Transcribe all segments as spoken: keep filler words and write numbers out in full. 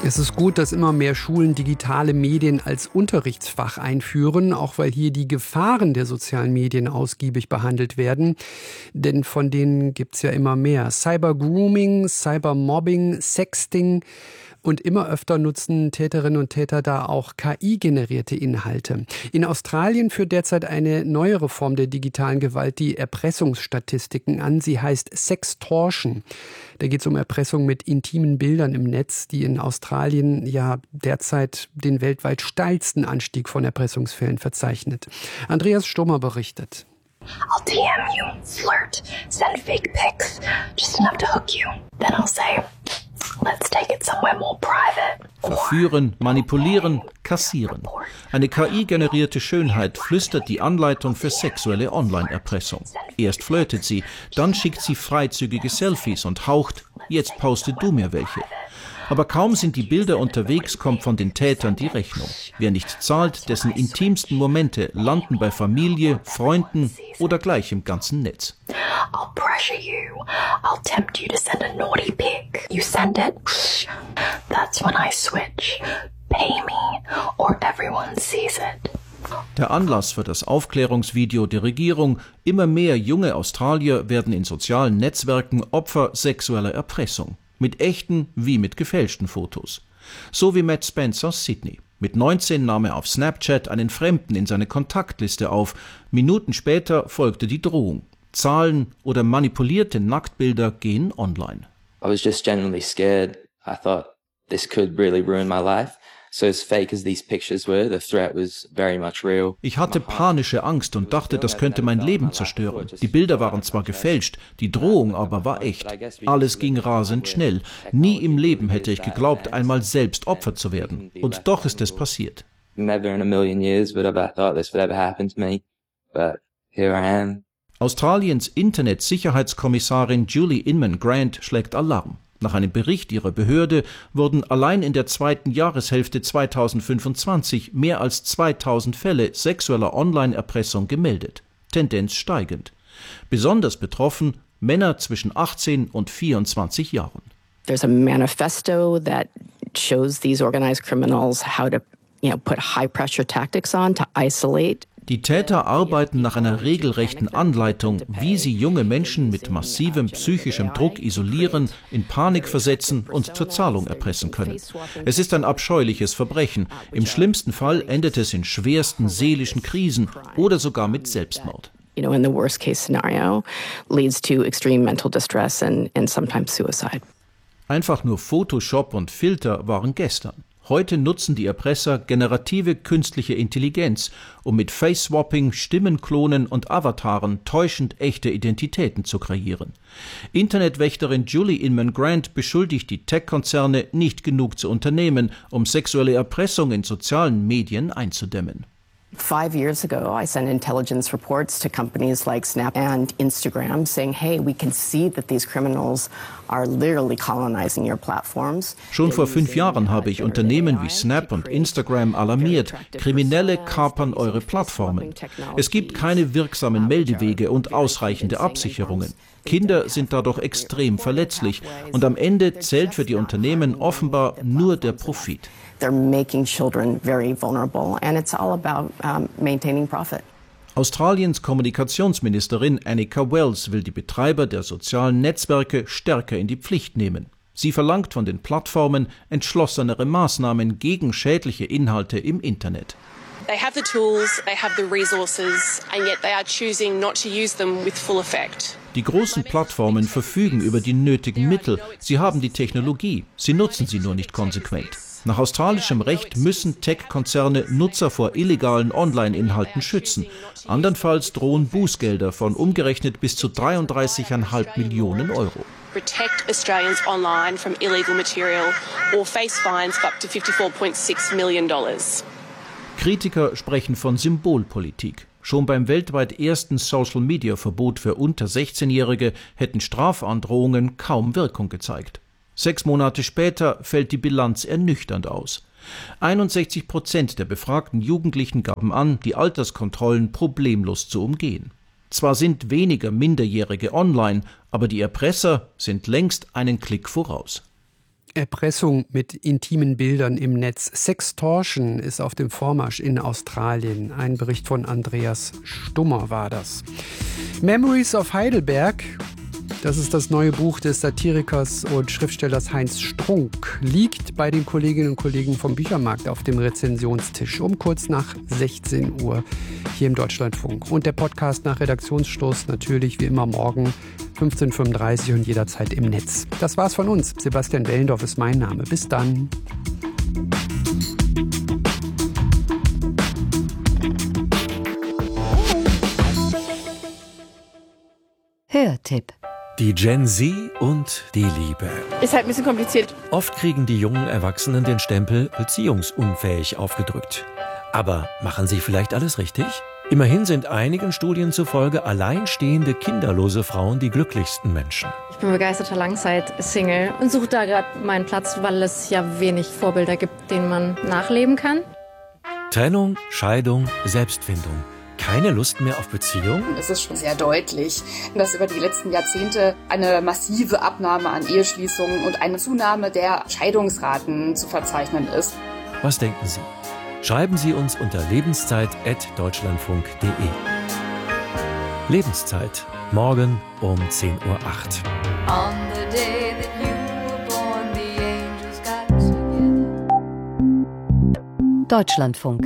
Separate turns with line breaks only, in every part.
Es ist gut, dass immer mehr Schulen digitale Medien als Unterrichtsfach einführen, auch weil hier die Gefahren der sozialen Medien ausgiebig behandelt werden. Denn von denen gibt's ja immer mehr. Cybergrooming, Cybermobbing, Sexting. Und immer öfter nutzen Täterinnen und Täter da auch K I-generierte Inhalte. In Australien führt derzeit eine neuere Form der digitalen Gewalt die Erpressungsstatistiken an. Sie heißt Sextortion. Da geht es um Erpressung mit intimen Bildern im Netz, die in Australien ja derzeit den weltweit steilsten Anstieg von Erpressungsfällen verzeichnet. Andreas Stummer berichtet.
I'll D M you, flirt, send fake pics, just enough to hook you. Then I'll say, let's take it somewhere more private.
Verführen, manipulieren, kassieren. Eine K I-generierte Schönheit flüstert die Anleitung für sexuelle Online-Erpressung. Erst flirtet sie, dann schickt sie freizügige Selfies und haucht, jetzt poste du mir welche. Aber kaum sind die Bilder unterwegs, kommt von den Tätern die Rechnung. Wer nicht zahlt, dessen intimsten Momente landen bei Familie, Freunden oder gleich im ganzen Netz.
I'll pressure you. I'll tempt you to send a naughty pic. You send it. That's when I switch. Pay me or everyone sees it.
Der Anlass für das Aufklärungsvideo der Regierung: Immer mehr junge Australier werden in sozialen Netzwerken Opfer sexueller Erpressung. Mit echten wie mit gefälschten Fotos. So wie Matt Spence aus Sydney. Mit neunzehn nahm er auf Snapchat einen Fremden in seine Kontaktliste auf. Minuten später folgte die Drohung. Zahlen oder manipulierte Nacktbilder gehen online.
I was just genuinely scared. I thought this could really ruin my life. So as fake as these pictures were, the threat was very much real.
Ich hatte panische Angst und dachte, das könnte mein Leben zerstören. Die Bilder waren zwar gefälscht, die Drohung aber war echt. Alles ging rasend schnell. Nie im Leben hätte ich geglaubt, einmal selbst Opfer zu werden. Und doch ist es passiert.
Never in a million years would I thought this would ever happen to me. But here I am.
Australiens Internetsicherheitskommissarin Julie Inman Grant schlägt Alarm. Nach einem Bericht ihrer Behörde wurden allein in der zweiten Jahreshälfte zweitausendfünfundzwanzig mehr als zweitausend Fälle sexueller Online-Erpressung gemeldet. Tendenz steigend. Besonders betroffen Männer zwischen achtzehn und vierundzwanzig Jahren.
There's a manifesto that shows these organized criminals how to, you know, put high-pressure tactics on to isolate.
Die Täter arbeiten nach einer regelrechten Anleitung, wie sie junge Menschen mit massivem psychischem Druck isolieren, in Panik versetzen und zur Zahlung erpressen können. Es ist ein abscheuliches Verbrechen. Im schlimmsten Fall endet es in schwersten seelischen Krisen oder sogar mit Selbstmord.
You know, in the worst case scenario, leads to extreme mental distress and, and sometimes suicide.
Einfach nur Photoshop und Filter waren gestern. Heute nutzen die Erpresser generative künstliche Intelligenz, um mit Face-Swapping, Stimmenklonen und Avataren täuschend echte Identitäten zu kreieren. Internetwächterin Julie Inman Grant beschuldigt die Tech-Konzerne, nicht genug zu unternehmen, um sexuelle Erpressung in sozialen Medien einzudämmen.
Five years ago, I sent intelligence reports to companies like Snap and Instagram saying, hey, we can see that these criminals are literally colonizing your platforms.
Schon vor fünf Jahren habe ich Unternehmen wie Snap und Instagram alarmiert. Kriminelle kapern eure Plattformen. Es gibt keine wirksamen Meldewege und ausreichende Absicherungen. Kinder sind dadurch extrem verletzlich und am Ende zählt für die Unternehmen offenbar nur der Profit.
They're making children very vulnerable and it's all about um, maintaining profit.
Australiens Kommunikationsministerin Anika Wells will die Betreiber der sozialen Netzwerke stärker in die Pflicht nehmen. Sie verlangt von den Plattformen entschlossenere Maßnahmen gegen schädliche Inhalte im Internet.
They have the tools, they have the resources, and yet they are choosing not to use them with full effect.
Die großen Plattformen verfügen über die nötigen Mittel. Sie haben die Technologie. Sie nutzen sie nur nicht konsequent. Nach australischem Recht müssen Tech-Konzerne Nutzer vor illegalen Online-Inhalten schützen. Andernfalls drohen Bußgelder von umgerechnet bis zu dreiunddreißig Komma fünf Millionen Euro.
Protect Australians online from illegal material or face fines of up to fifty-four point six million dollars.
Kritiker sprechen von Symbolpolitik. Schon beim weltweit ersten Social-Media-Verbot für unter sechzehnjährige hätten Strafandrohungen kaum Wirkung gezeigt. Sechs Monate später fällt die Bilanz ernüchternd aus. einundsechzig Prozent der befragten Jugendlichen gaben an, die Alterskontrollen problemlos zu umgehen. Zwar sind weniger Minderjährige online, aber die Erpresser sind längst einen Klick voraus.
Erpressung mit intimen Bildern im Netz. Sextortion ist auf dem Vormarsch in Australien. Ein Bericht von Andreas Stummer war das. Memories of Heidelberg, das ist das neue Buch des Satirikers und Schriftstellers Heinz Strunk, liegt bei den Kolleginnen und Kollegen vom Büchermarkt auf dem Rezensionstisch um kurz nach sechzehn Uhr hier im Deutschlandfunk. Und der Podcast nach Redaktionsstoß natürlich wie immer morgen fünfzehn Uhr fünfunddreißig und jederzeit im Netz. Das war's von uns. Sebastian Wellendorf ist mein Name. Bis dann.
Hörtipp.
Die Gen Z und die Liebe.
Ist halt ein bisschen kompliziert.
Oft kriegen die jungen Erwachsenen den Stempel beziehungsunfähig aufgedrückt. Aber machen sie vielleicht alles richtig? Immerhin sind einigen Studien zufolge alleinstehende, kinderlose Frauen die glücklichsten Menschen.
Ich bin begeisterter Langzeit-Single und suche da gerade meinen Platz, weil es ja wenig Vorbilder gibt, denen man nachleben kann.
Trennung, Scheidung, Selbstfindung. Keine Lust mehr auf Beziehung?
Es ist schon sehr deutlich, dass über die letzten Jahrzehnte eine massive Abnahme an Eheschließungen und eine Zunahme der Scheidungsraten zu verzeichnen ist.
Was denken Sie? Schreiben Sie uns unter lebenszeit at deutschlandfunk punkt de. Lebenszeit, morgen um zehn Uhr acht. On the day that you were born, the angels got
together. Deutschlandfunk.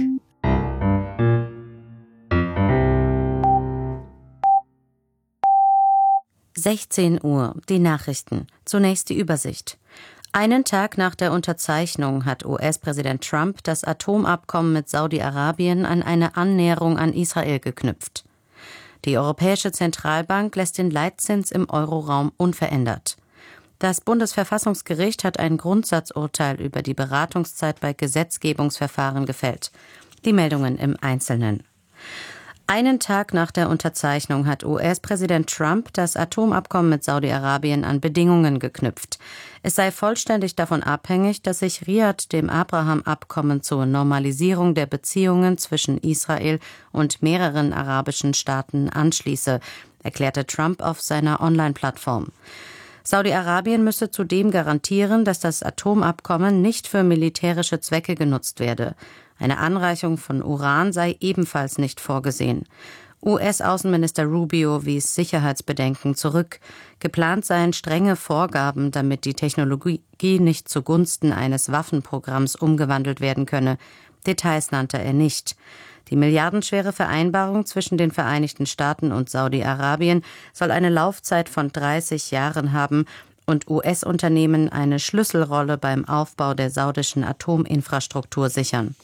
sechzehn Uhr, die Nachrichten. Zunächst die Übersicht. Einen Tag nach der Unterzeichnung hat U S-Präsident Trump das Atomabkommen mit Saudi-Arabien an eine Annäherung an Israel geknüpft. Die Europäische Zentralbank lässt den Leitzins im Euroraum unverändert. Das Bundesverfassungsgericht hat ein Grundsatzurteil über die Beratungszeit bei Gesetzgebungsverfahren gefällt. Die Meldungen im Einzelnen. Einen Tag nach der Unterzeichnung hat U S-Präsident Trump das Atomabkommen mit Saudi-Arabien an Bedingungen geknüpft. Es sei vollständig davon abhängig, dass sich Riad dem Abraham-Abkommen zur Normalisierung der Beziehungen zwischen Israel und mehreren arabischen Staaten anschließe, erklärte Trump auf seiner Online-Plattform. Saudi-Arabien müsse zudem garantieren, dass das Atomabkommen nicht für militärische Zwecke genutzt werde. Eine Anreichung von Uran sei ebenfalls nicht vorgesehen. U S-Außenminister Rubio wies Sicherheitsbedenken zurück. Geplant seien strenge Vorgaben, damit die Technologie nicht zugunsten eines Waffenprogramms umgewandelt werden könne. Details nannte er nicht. Die milliardenschwere Vereinbarung zwischen den Vereinigten Staaten und Saudi-Arabien soll eine Laufzeit von dreißig Jahren haben und U S-Unternehmen eine Schlüsselrolle beim Aufbau der saudischen Atominfrastruktur sichern.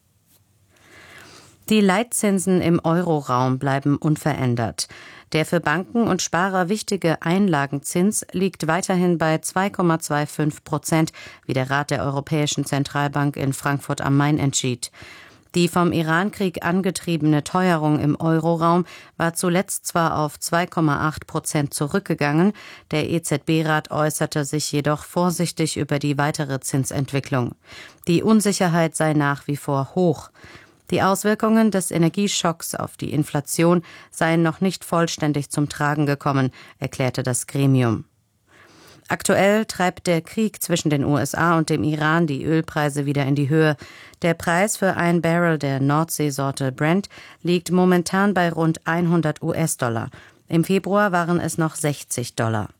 Die Leitzinsen im Euroraum bleiben unverändert. Der für Banken und Sparer wichtige Einlagenzins liegt weiterhin bei zwei Komma fünfundzwanzig Prozent, wie der Rat der Europäischen Zentralbank in Frankfurt am Main entschied. Die vom Irankrieg angetriebene Teuerung im Euroraum war zuletzt zwar auf zwei Komma acht Prozent zurückgegangen, der E Z B-Rat äußerte sich jedoch vorsichtig über die weitere Zinsentwicklung. Die Unsicherheit sei nach wie vor hoch. Die Auswirkungen des Energieschocks auf die Inflation seien noch nicht vollständig zum Tragen gekommen, erklärte das Gremium. Aktuell treibt der Krieg zwischen den U S A und dem Iran die Ölpreise wieder in die Höhe. Der Preis für ein Barrel der Nordseesorte Brent liegt momentan bei rund hundert US-Dollar. Im Februar waren es noch sechzig Dollar.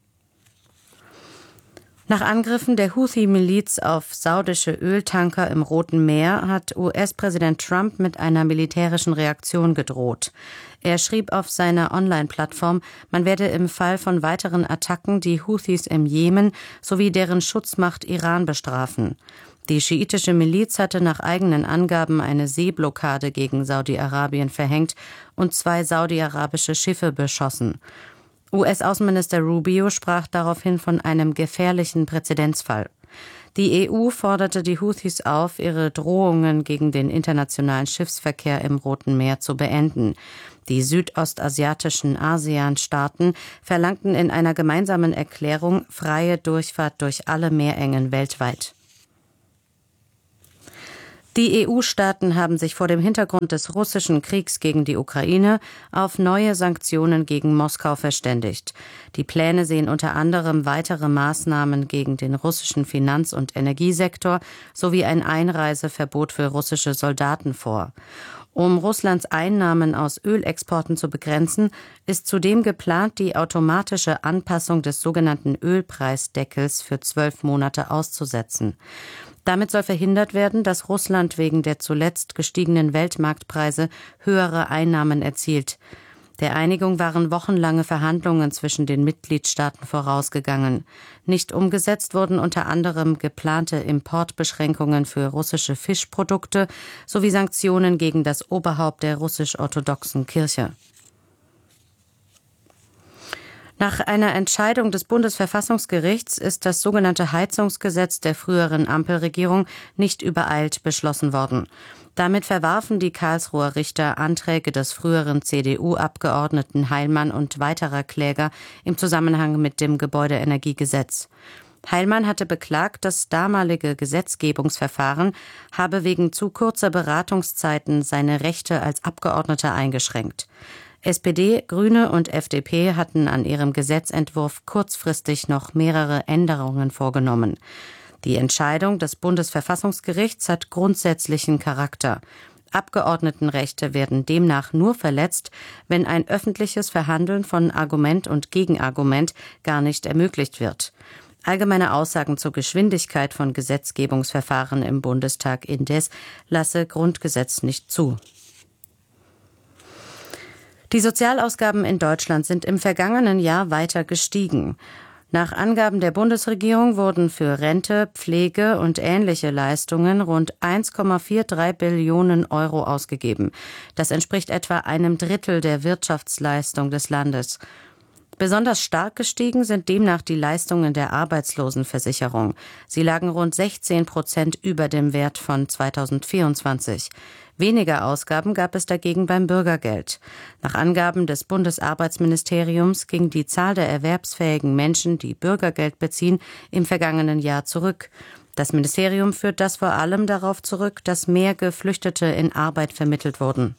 Nach Angriffen der Houthi-Miliz auf saudische Öltanker im Roten Meer hat U S-Präsident Trump mit einer militärischen Reaktion gedroht. Er schrieb auf seiner Online-Plattform, man werde im Fall von weiteren Attacken die Houthis im Jemen sowie deren Schutzmacht Iran bestrafen. Die schiitische Miliz hatte nach eigenen Angaben eine Seeblockade gegen Saudi-Arabien verhängt und zwei saudi-arabische Schiffe beschossen. U S-Außenminister Rubio sprach daraufhin von einem gefährlichen Präzedenzfall. Die E U forderte die Houthis auf, ihre Drohungen gegen den internationalen Schiffsverkehr im Roten Meer zu beenden. Die südostasiatischen ASEAN-Staaten verlangten in einer gemeinsamen Erklärung freie Durchfahrt durch alle Meerengen weltweit. Die E U-Staaten haben sich vor dem Hintergrund des russischen Kriegs gegen die Ukraine auf neue Sanktionen gegen Moskau verständigt. Die Pläne sehen unter anderem weitere Maßnahmen gegen den russischen Finanz- und Energiesektor sowie ein Einreiseverbot für russische Soldaten vor. Um Russlands Einnahmen aus Ölexporten zu begrenzen, ist zudem geplant, die automatische Anpassung des sogenannten Ölpreisdeckels für zwölf Monate auszusetzen. Damit soll verhindert werden, dass Russland wegen der zuletzt gestiegenen Weltmarktpreise höhere Einnahmen erzielt. Der Einigung waren wochenlange Verhandlungen zwischen den Mitgliedstaaten vorausgegangen. Nicht umgesetzt wurden unter anderem geplante Importbeschränkungen für russische Fischprodukte sowie Sanktionen gegen das Oberhaupt der russisch-orthodoxen Kirche. Nach einer Entscheidung des Bundesverfassungsgerichts ist das sogenannte Heizungsgesetz der früheren Ampelregierung nicht übereilt beschlossen worden. Damit verwarfen die Karlsruher Richter Anträge des früheren C D U-Abgeordneten Heilmann und weiterer Kläger im Zusammenhang mit dem Gebäudeenergiegesetz. Heilmann hatte beklagt, das damalige Gesetzgebungsverfahren habe wegen zu kurzer Beratungszeiten seine Rechte als Abgeordneter eingeschränkt. S P D, Grüne und F D P hatten an ihrem Gesetzentwurf kurzfristig noch mehrere Änderungen vorgenommen. Die Entscheidung des Bundesverfassungsgerichts hat grundsätzlichen Charakter. Abgeordnetenrechte werden demnach nur verletzt, wenn ein öffentliches Verhandeln von Argument und Gegenargument gar nicht ermöglicht wird. Allgemeine Aussagen zur Geschwindigkeit von Gesetzgebungsverfahren im Bundestag indes lasse Grundgesetz nicht zu. Die Sozialausgaben in Deutschland sind im vergangenen Jahr weiter gestiegen. Nach Angaben der Bundesregierung wurden für Rente, Pflege und ähnliche Leistungen rund eins Komma dreiundvierzig Billionen Euro ausgegeben. Das entspricht etwa einem Drittel der Wirtschaftsleistung des Landes. Besonders stark gestiegen sind demnach die Leistungen der Arbeitslosenversicherung. Sie lagen rund sechzehn Prozent über dem Wert von zweitausendvierundzwanzig. Weniger Ausgaben gab es dagegen beim Bürgergeld. Nach Angaben des Bundesarbeitsministeriums ging die Zahl der erwerbsfähigen Menschen, die Bürgergeld beziehen, im vergangenen Jahr zurück. Das Ministerium führt das vor allem darauf zurück, dass mehr Geflüchtete in Arbeit vermittelt wurden.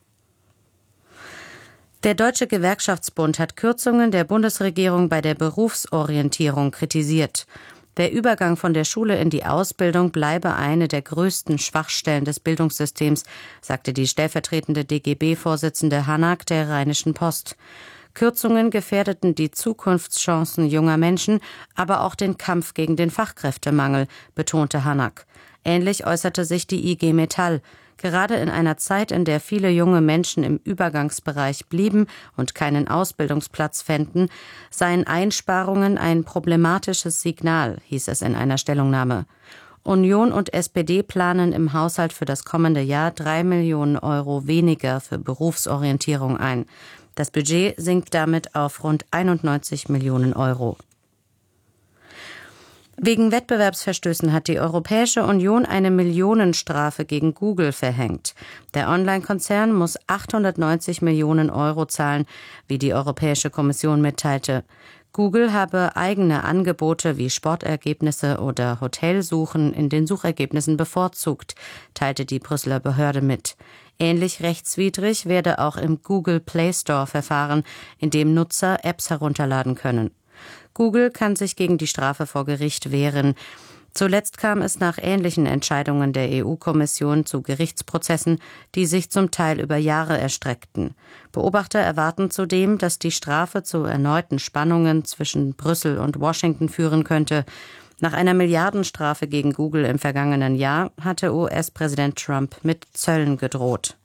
Der Deutsche Gewerkschaftsbund hat Kürzungen der Bundesregierung bei der Berufsorientierung kritisiert. Der Übergang von der Schule in die Ausbildung bleibe eine der größten Schwachstellen des Bildungssystems, sagte die stellvertretende D G B-Vorsitzende Hanak der Rheinischen Post. Kürzungen gefährdeten die Zukunftschancen junger Menschen, aber auch den Kampf gegen den Fachkräftemangel, betonte Hanak. Ähnlich äußerte sich die I G Metall. Gerade in einer Zeit, in der viele junge Menschen im Übergangsbereich blieben und keinen Ausbildungsplatz fänden, seien Einsparungen ein problematisches Signal, hieß es in einer Stellungnahme. Union und S P D planen im Haushalt für das kommende Jahr drei Millionen Euro weniger für Berufsorientierung ein. Das Budget sinkt damit auf rund einundneunzig Millionen Euro. Wegen Wettbewerbsverstößen hat die Europäische Union eine Millionenstrafe gegen Google verhängt. Der Online-Konzern muss achthundertneunzig Millionen Euro zahlen, wie die Europäische Kommission mitteilte. Google habe eigene Angebote wie Sportergebnisse oder Hotelsuchen in den Suchergebnissen bevorzugt, teilte die Brüsseler Behörde mit. Ähnlich rechtswidrig werde auch im Google Play Store verfahren, in dem Nutzer Apps herunterladen können. Google kann sich gegen die Strafe vor Gericht wehren. Zuletzt kam es nach ähnlichen Entscheidungen der E U-Kommission zu Gerichtsprozessen, die sich zum Teil über Jahre erstreckten. Beobachter erwarten zudem, dass die Strafe zu erneuten Spannungen zwischen Brüssel und Washington führen könnte. Nach einer Milliardenstrafe gegen Google im vergangenen Jahr hatte U S-Präsident Trump mit Zöllen gedroht.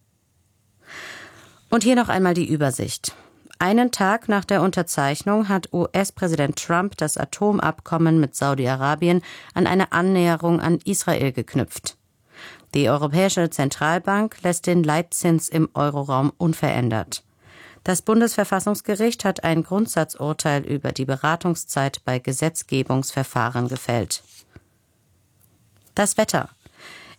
Und hier noch einmal die Übersicht. Einen Tag nach der Unterzeichnung hat U S-Präsident Trump das Atomabkommen mit Saudi-Arabien an eine Annäherung an Israel geknüpft. Die Europäische Zentralbank lässt den Leitzins im Euroraum unverändert. Das Bundesverfassungsgericht hat ein Grundsatzurteil über die Beratungszeit bei Gesetzgebungsverfahren gefällt. Das Wetter.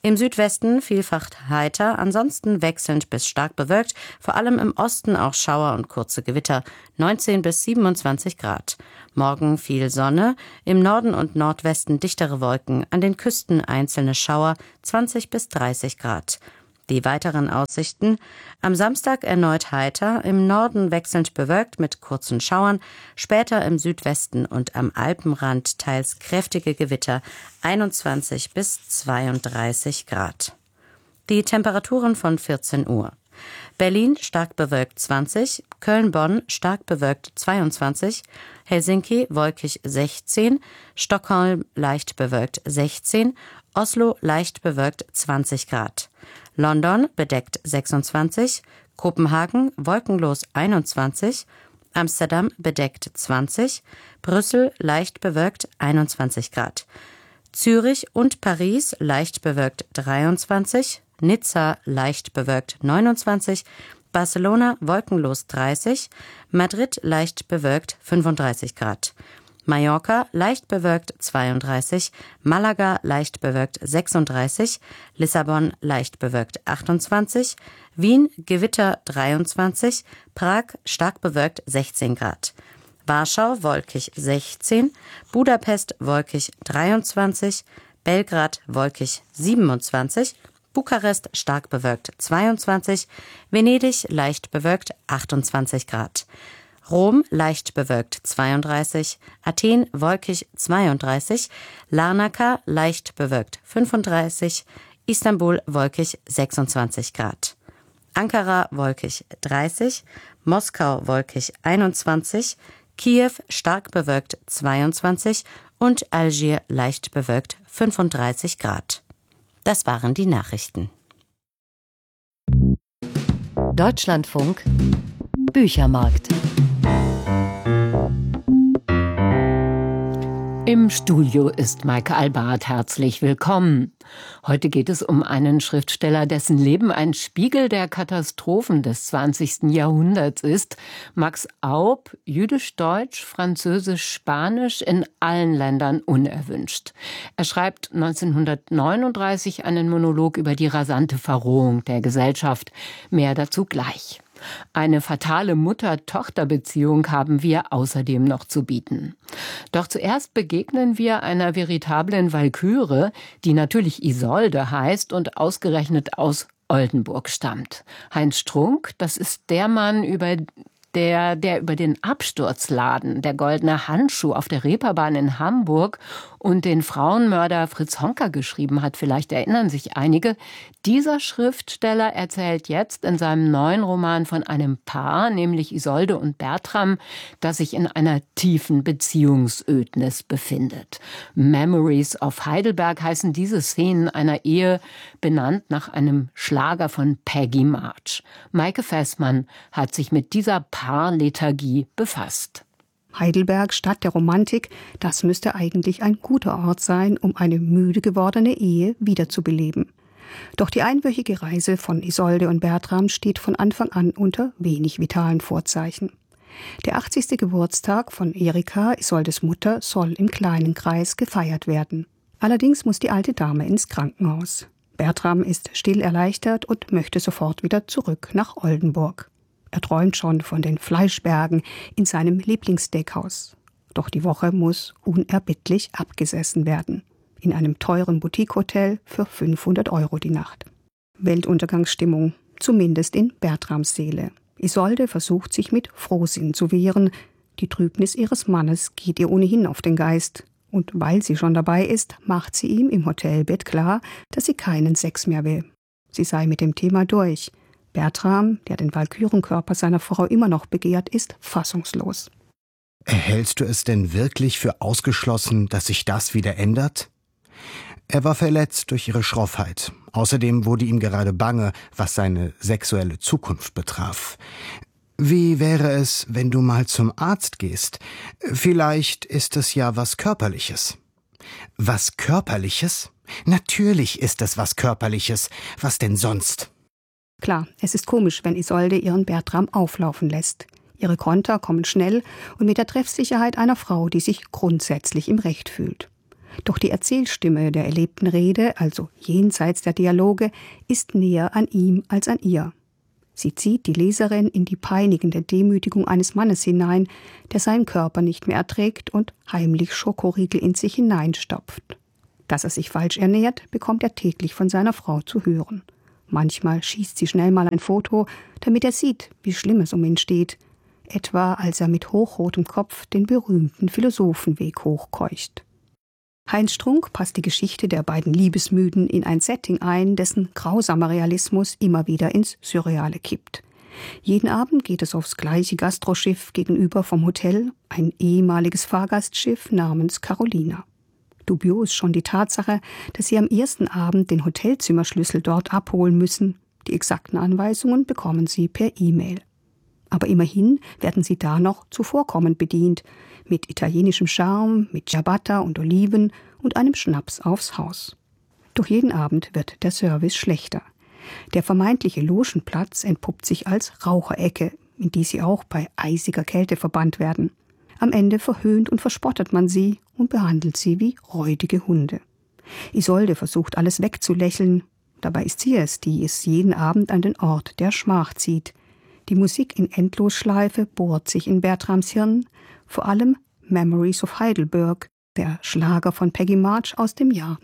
Im Südwesten vielfach heiter, ansonsten wechselnd bis stark bewölkt, vor allem im Osten auch Schauer und kurze Gewitter, neunzehn bis siebenundzwanzig Grad. Morgen viel Sonne, im Norden und Nordwesten dichtere Wolken, an den Küsten einzelne Schauer, zwanzig bis dreißig Grad. Die weiteren Aussichten: am Samstag erneut heiter, im Norden wechselnd bewölkt mit kurzen Schauern, später im Südwesten und am Alpenrand teils kräftige Gewitter, einundzwanzig bis zweiunddreißig Grad. Die Temperaturen von vierzehn Uhr. Berlin stark bewölkt zwanzig, Köln-Bonn stark bewölkt zweiundzwanzig, Helsinki wolkig sechzehn, Stockholm leicht bewölkt sechzehn, Oslo leicht bewölkt zwanzig Grad. London bedeckt sechsundzwanzig, Kopenhagen wolkenlos einundzwanzig, Amsterdam bedeckt zwanzig, Brüssel leicht bewölkt einundzwanzig Grad. Zürich und Paris leicht bewölkt dreiundzwanzig, Nizza leicht bewölkt neunundzwanzig, Barcelona wolkenlos dreißig, Madrid leicht bewölkt fünfunddreißig Grad. Mallorca leicht bewölkt zweiunddreißig, Malaga leicht bewölkt sechsunddreißig, Lissabon leicht bewölkt achtundzwanzig, Wien Gewitter dreiundzwanzig, Prag stark bewölkt sechzehn Grad. Warschau wolkig sechzehn, Budapest wolkig dreiundzwanzig, Belgrad wolkig siebenundzwanzig, Bukarest stark bewölkt zweiundzwanzig, Venedig leicht bewölkt achtundzwanzig Grad. Rom leicht bewölkt zweiunddreißig, Athen wolkig zweiunddreißig, Larnaca leicht bewölkt fünfunddreißig, Istanbul wolkig sechsundzwanzig Grad. Ankara wolkig dreißig, Moskau wolkig einundzwanzig, Kiew stark bewölkt zweiundzwanzig und Algier leicht bewölkt fünfunddreißig Grad. Das waren die Nachrichten.
Deutschlandfunk Büchermarkt.
Im Studio ist Maike Albart. Herzlich willkommen. Heute geht es um einen Schriftsteller, dessen Leben ein Spiegel der Katastrophen des zwanzigsten Jahrhunderts ist. Max Aub, Jüdisch, Deutsch, Französisch, Spanisch, in allen Ländern unerwünscht. Er schreibt neunzehnhundertneununddreißig einen Monolog über die rasante Verrohung der Gesellschaft. Mehr dazu gleich. Eine fatale Mutter-Tochter-Beziehung haben wir außerdem noch zu bieten. Doch zuerst begegnen wir einer veritablen Walküre, die natürlich Isolde heißt und ausgerechnet aus Oldenburg stammt. Heinz Strunk, das ist der Mann, über der, der über den Absturzladen, der goldene Handschuh auf der Reeperbahn in Hamburg und den Frauenmörder Fritz Honka geschrieben hat. Vielleicht erinnern sich einige. Dieser Schriftsteller erzählt jetzt in seinem neuen Roman von einem Paar, nämlich Isolde und Bertram, das sich in einer tiefen Beziehungsödnis befindet. Memories of Heidelberg heißen diese Szenen einer Ehe, benannt nach einem Schlager von Peggy March. Maike Fessmann hat sich mit dieser Paarlethargie befasst.
Heidelberg, Stadt der Romantik, das müsste eigentlich ein guter Ort sein, um eine müde gewordene Ehe wiederzubeleben. Doch die einwöchige Reise von Isolde und Bertram steht von Anfang an unter wenig vitalen Vorzeichen. Der achtzigste Geburtstag von Erika, Isoldes Mutter, soll im kleinen Kreis gefeiert werden. Allerdings muss die alte Dame ins Krankenhaus. Bertram ist still erleichtert und möchte sofort wieder zurück nach Oldenburg. Er träumt schon von den Fleischbergen in seinem Lieblingssteakhouse. Doch die Woche muss unerbittlich abgesessen werden. In einem teuren Boutique-Hotel für fünfhundert Euro die Nacht. Weltuntergangsstimmung, zumindest in Bertrams Seele. Isolde versucht sich mit Frohsinn zu wehren. Die Trübnis ihres Mannes geht ihr ohnehin auf den Geist. Und weil sie schon dabei ist, macht sie ihm im Hotelbett klar, dass sie keinen Sex mehr will. Sie sei mit dem Thema durch. Bertram, der den Walkürenkörper seiner Frau immer noch begehrt, ist fassungslos.
Hältst du es denn wirklich für ausgeschlossen, dass sich das wieder ändert? Er war verletzt durch ihre Schroffheit. Außerdem wurde ihm gerade bange, was seine sexuelle Zukunft betraf. Wie wäre es, wenn du mal zum Arzt gehst? Vielleicht ist es ja was Körperliches. Was Körperliches? Natürlich ist es was Körperliches. Was denn sonst?
Klar, es ist komisch, wenn Isolde ihren Bertram auflaufen lässt. Ihre Konter kommen schnell und mit der Treffsicherheit einer Frau, die sich grundsätzlich im Recht fühlt. Doch die Erzählstimme der erlebten Rede, also jenseits der Dialoge, ist näher an ihm als an ihr. Sie zieht die Leserin in die peinigende Demütigung eines Mannes hinein, der seinen Körper nicht mehr erträgt und heimlich Schokoriegel in sich hineinstopft. Dass er sich falsch ernährt, bekommt er täglich von seiner Frau zu hören. Manchmal schießt sie schnell mal ein Foto, damit er sieht, wie schlimm es um ihn steht. Etwa als er mit hochrotem Kopf den berühmten Philosophenweg hochkeucht. Heinz Strunk passt die Geschichte der beiden Liebesmüden in ein Setting ein, dessen grausamer Realismus immer wieder ins Surreale kippt. Jeden Abend geht es aufs gleiche Gastroschiff gegenüber vom Hotel, ein ehemaliges Fahrgastschiff namens Carolina. Dubios schon die Tatsache, dass sie am ersten Abend den Hotelzimmerschlüssel dort abholen müssen. Die exakten Anweisungen bekommen sie per E-Mail. Aber immerhin werden sie da noch zuvorkommend bedient, mit italienischem Charme, mit Ciabatta und Oliven und einem Schnaps aufs Haus. Doch jeden Abend wird der Service schlechter. Der vermeintliche Logenplatz entpuppt sich als Raucherecke, in die sie auch bei eisiger Kälte verbannt werden. Am Ende verhöhnt und verspottet man sie und behandelt sie wie räudige Hunde. Isolde versucht alles wegzulächeln, dabei ist sie es, die es jeden Abend an den Ort der Schmach zieht. Die Musik in Endlosschleife bohrt sich in Bertrams Hirn, vor allem Memories of Heidelberg, der Schlager von Peggy March aus dem Jahr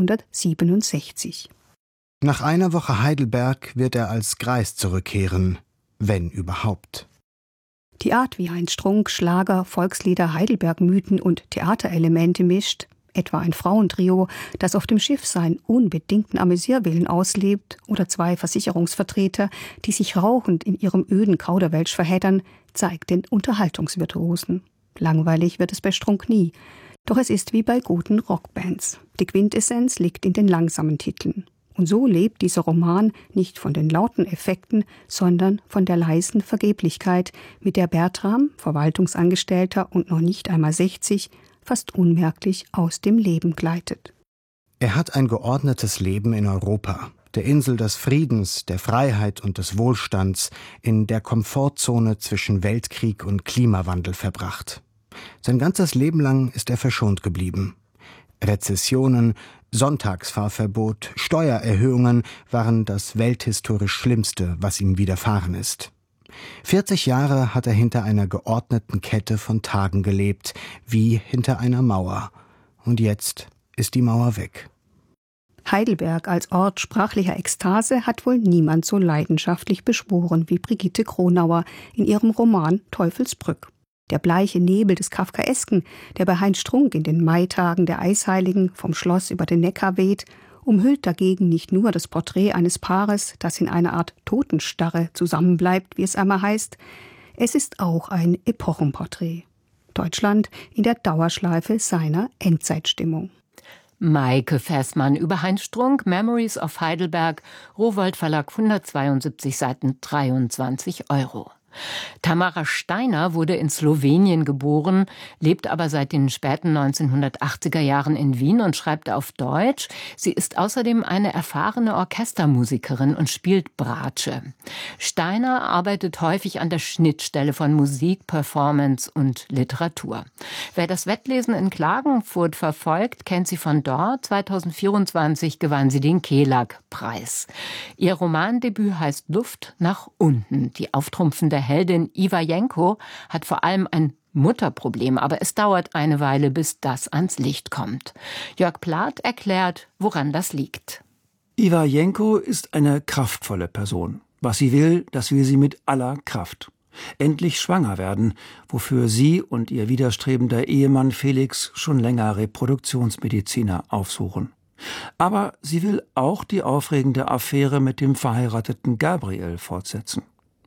neunzehnhundertsiebenundsechzig.
Nach einer Woche Heidelberg wird er als Greis zurückkehren, wenn überhaupt.
Die Art, wie Heinz Strunk Schlager, Volkslieder, Heidelberg-Mythen und Theaterelemente mischt, etwa ein Frauentrio, das auf dem Schiff seinen unbedingten Amüsierwillen auslebt, oder zwei Versicherungsvertreter, die sich rauchend in ihrem öden Kauderwelsch verheddern, zeigt den Unterhaltungsvirtuosen. Langweilig wird es bei Strunk nie, doch es ist wie bei guten Rockbands. Die Quintessenz liegt in den langsamen Titeln. Und so lebt dieser Roman nicht von den lauten Effekten, sondern von der leisen Vergeblichkeit, mit der Bertram, Verwaltungsangestellter und noch nicht einmal sechzig, fast unmerklich aus dem Leben gleitet.
Er hat ein geordnetes Leben in Europa, der Insel des Friedens, der Freiheit und des Wohlstands, in der Komfortzone zwischen Weltkrieg und Klimawandel verbracht. Sein ganzes Leben lang ist er verschont geblieben. Rezessionen, Sonntagsfahrverbot, Steuererhöhungen waren das welthistorisch Schlimmste, was ihm widerfahren ist. vierzig Jahre hat er hinter einer geordneten Kette von Tagen gelebt, wie hinter einer Mauer. Und jetzt ist die Mauer weg.
Heidelberg als Ort sprachlicher Ekstase hat wohl niemand so leidenschaftlich beschworen wie Brigitte Kronauer in ihrem Roman Teufelsbrück. Der bleiche Nebel des Kafkaesken, der bei Heinz Strunk in den Maitagen der Eisheiligen vom Schloss über den Neckar weht, umhüllt dagegen nicht nur das Porträt eines Paares, das in einer Art Totenstarre zusammenbleibt, wie es einmal heißt, es ist auch ein Epochenporträt. Deutschland in der Dauerschleife seiner Endzeitstimmung.
Maike Fäßmann über Heinz Strunk, Memories of Heidelberg, Rowohlt Verlag, hundertzweiundsiebzig Seiten, dreiundzwanzig Euro. Tamara Steiner wurde in Slowenien geboren, lebt aber seit den späten neunzehnhundertachtziger Jahren in Wien und schreibt auf Deutsch. Sie ist außerdem eine erfahrene Orchestermusikerin und spielt Bratsche. Steiner arbeitet häufig an der Schnittstelle von Musik, Performance und Literatur. Wer das Wettlesen in Klagenfurt verfolgt, kennt sie von dort. zweitausendvierundzwanzig gewann sie den Kelag-Preis. Ihr Romandebüt heißt Luft nach unten. Die auftrumpfende Heldin Iwajenko hat vor allem ein Mutterproblem, aber es dauert eine Weile, bis das ans Licht kommt. Jörg Plath erklärt, woran das liegt.
Iwajenko ist eine kraftvolle Person. Was sie will, das will sie mit aller Kraft. Endlich schwanger werden, wofür sie und ihr widerstrebender Ehemann Felix schon länger Reproduktionsmediziner aufsuchen. Aber sie will auch die aufregende Affäre mit dem verheirateten Gabriel fortsetzen.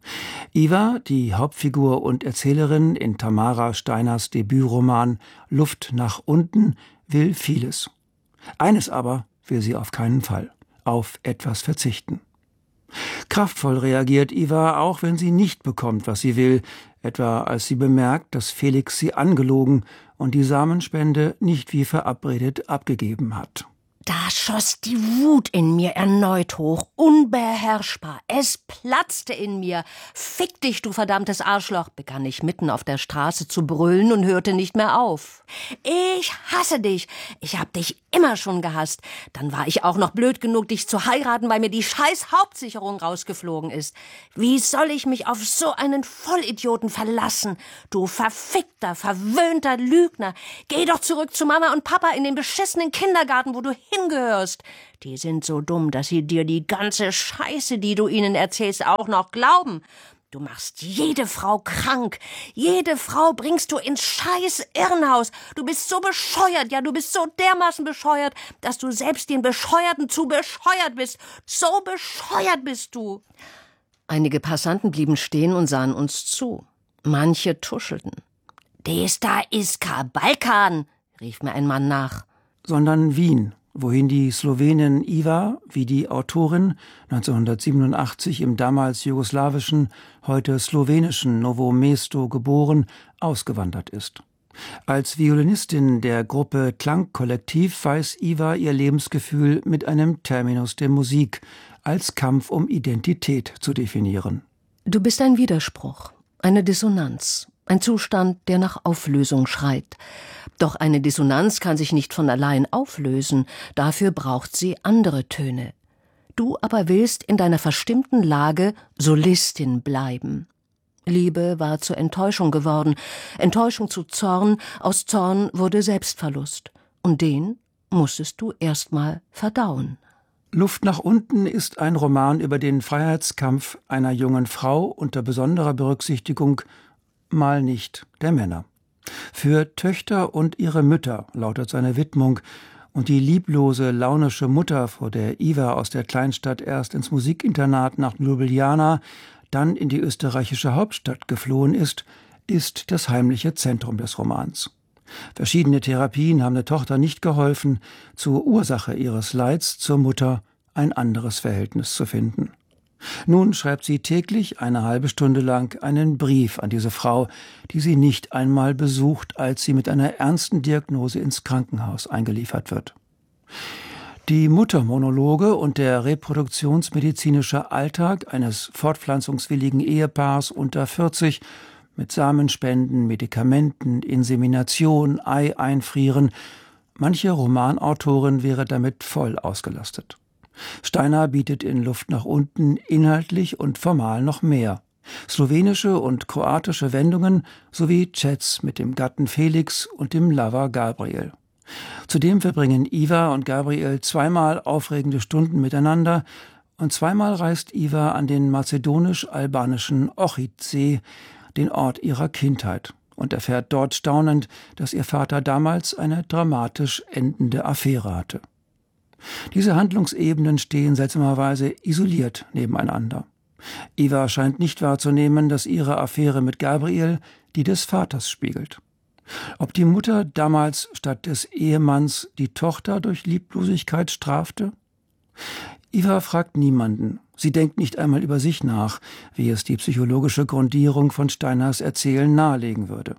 Iwa, die Hauptfigur und Erzählerin in Tamara Steiners Debütroman Luft nach unten, will vieles. Eines aber will sie auf keinen Fall: auf etwas verzichten. Kraftvoll reagiert Iwa, auch wenn sie nicht bekommt, was sie will, etwa als sie bemerkt, dass Felix sie angelogen und die Samenspende nicht wie verabredet abgegeben hat.
Da schoss die Wut in mir erneut hoch, unbeherrschbar. Es platzte in mir. Fick dich, du verdammtes Arschloch, begann ich mitten auf der Straße zu brüllen und hörte nicht mehr auf. Ich hasse dich. Ich hab dich immer schon gehasst. Dann war ich auch noch blöd genug, dich zu heiraten, weil mir die scheiß Hauptsicherung rausgeflogen ist. Wie soll ich mich auf so einen Vollidioten verlassen? Du verfickter, verwöhnter Lügner. Geh doch zurück zu Mama und Papa in den beschissenen Kindergarten, wo du hingehörst. Die sind so dumm, dass sie dir die ganze Scheiße, die du ihnen erzählst, auch noch glauben. Du machst jede Frau krank. Jede Frau bringst du ins scheiß Irrenhaus. Du bist so bescheuert, ja, du bist so dermaßen bescheuert, dass du selbst den Bescheuerten zu bescheuert bist. So bescheuert bist du. Einige Passanten blieben stehen und sahen uns zu. Manche tuschelten. Des da ist ka Balkan, rief mir ein Mann nach.
Sondern Wien, wohin die Slowenin Iva, wie die Autorin, neunzehnhundertsiebenundachtzig im damals jugoslawischen, heute slowenischen Novo Mesto geboren, ausgewandert ist. Als Violinistin der Gruppe Klangkollektiv weiß Iva ihr Lebensgefühl mit einem Terminus der Musik als Kampf um Identität zu definieren.
Du bist ein Widerspruch, eine Dissonanz, ein Zustand, der nach Auflösung schreit. Doch eine Dissonanz kann sich nicht von allein auflösen, dafür braucht sie andere Töne. Du aber willst in deiner verstimmten Lage Solistin bleiben. Liebe war zur Enttäuschung geworden, Enttäuschung zu Zorn, aus Zorn wurde Selbstverlust. Und den musstest du erstmal verdauen.
Luft nach unten ist ein Roman über den Freiheitskampf einer jungen Frau unter besonderer Berücksichtigung mal nicht der Männer. Für Töchter und ihre Mütter lautet seine Widmung, und die lieblose, launische Mutter, vor der Iva aus der Kleinstadt erst ins Musikinternat nach Ljubljana, dann in die österreichische Hauptstadt geflohen ist, ist das heimliche Zentrum des Romans. Verschiedene Therapien haben der Tochter nicht geholfen, zur Ursache ihres Leids, zur Mutter, ein anderes Verhältnis zu finden. Nun schreibt sie täglich eine halbe Stunde lang einen Brief an diese Frau, die sie nicht einmal besucht, als sie mit einer ernsten Diagnose ins Krankenhaus eingeliefert wird. Die Muttermonologe und der reproduktionsmedizinische Alltag eines fortpflanzungswilligen Ehepaars unter vierzig mit Samenspenden, Medikamenten, Insemination, Ei einfrieren, manche Romanautorin wäre damit voll ausgelastet. Steiner bietet in Luft nach unten inhaltlich und formal noch mehr. Slowenische und kroatische Wendungen sowie Chats mit dem Gatten Felix und dem Lover Gabriel. Zudem verbringen Iva und Gabriel zweimal aufregende Stunden miteinander und zweimal reist Iva an den mazedonisch-albanischen Ochidsee, den Ort ihrer Kindheit, und erfährt dort staunend, dass ihr Vater damals eine dramatisch endende Affäre hatte. Diese Handlungsebenen stehen seltsamerweise isoliert nebeneinander. Iva scheint nicht wahrzunehmen, dass ihre Affäre mit Gabriel die des Vaters spiegelt. Ob die Mutter damals statt des Ehemanns die Tochter durch Lieblosigkeit strafte? Iva fragt niemanden. Sie denkt nicht einmal über sich nach, wie es die psychologische Grundierung von Steiners Erzählen nahelegen würde.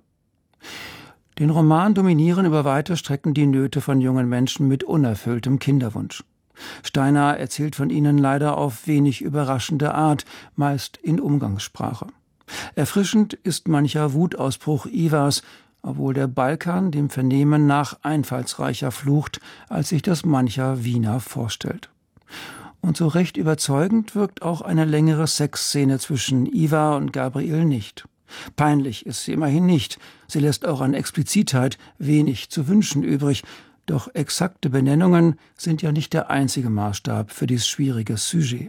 Den Roman dominieren über weite Strecken die Nöte von jungen Menschen mit unerfülltem Kinderwunsch. Steiner erzählt von ihnen leider auf wenig überraschende Art, meist in Umgangssprache. Erfrischend ist mancher Wutausbruch Ivas, obwohl der Balkan dem Vernehmen nach einfallsreicher flucht, als sich das mancher Wiener vorstellt. Und so recht überzeugend wirkt auch eine längere Sexszene zwischen Iva und Gabriel nicht. Peinlich ist sie immerhin nicht. Sie lässt auch an Explizitheit wenig zu wünschen übrig. Doch exakte Benennungen sind ja nicht der einzige Maßstab für dieses schwierige Sujet.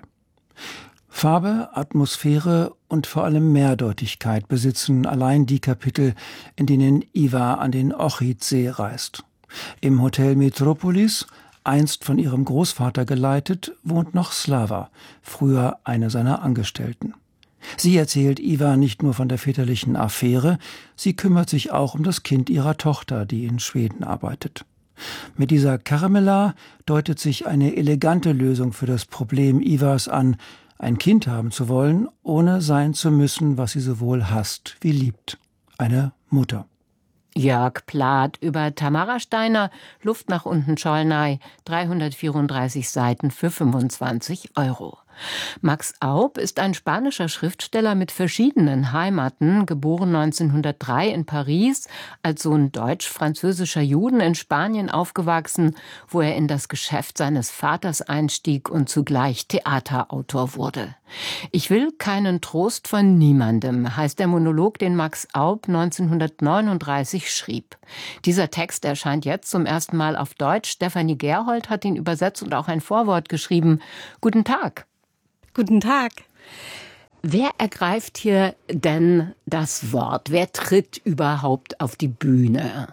Farbe, Atmosphäre und vor allem Mehrdeutigkeit besitzen allein die Kapitel, in denen Iva an den Ochidsee reist. Im Hotel Metropolis, einst von ihrem Großvater geleitet, wohnt noch Slava, früher eine seiner Angestellten. Sie erzählt Iva nicht nur von der väterlichen Affäre, sie kümmert sich auch um das Kind ihrer Tochter, die in Schweden arbeitet. Mit dieser Carmela deutet sich eine elegante Lösung für das Problem Ivas an, ein Kind haben zu wollen, ohne sein zu müssen, was sie sowohl hasst wie liebt. Eine Mutter.
Jörg Plath über Tamara Steiner, Luft nach unten Scholnay, dreihundertvierunddreißig Seiten für fünfundzwanzig Euro. Max Aub ist ein spanischer Schriftsteller mit verschiedenen Heimaten, geboren neunzehnhundertdrei in Paris, als Sohn deutsch-französischer Juden in Spanien aufgewachsen, wo er in das Geschäft seines Vaters einstieg und zugleich Theaterautor wurde. Ich will keinen Trost von niemandem, heißt der Monolog, den Max Aub neunzehnhundertneununddreißig schrieb. Dieser Text erscheint jetzt zum ersten Mal auf Deutsch. Stefanie Gerhold hat ihn übersetzt und auch ein Vorwort geschrieben. Guten Tag.
Guten Tag.
Wer ergreift hier denn das Wort? Wer tritt überhaupt auf die Bühne?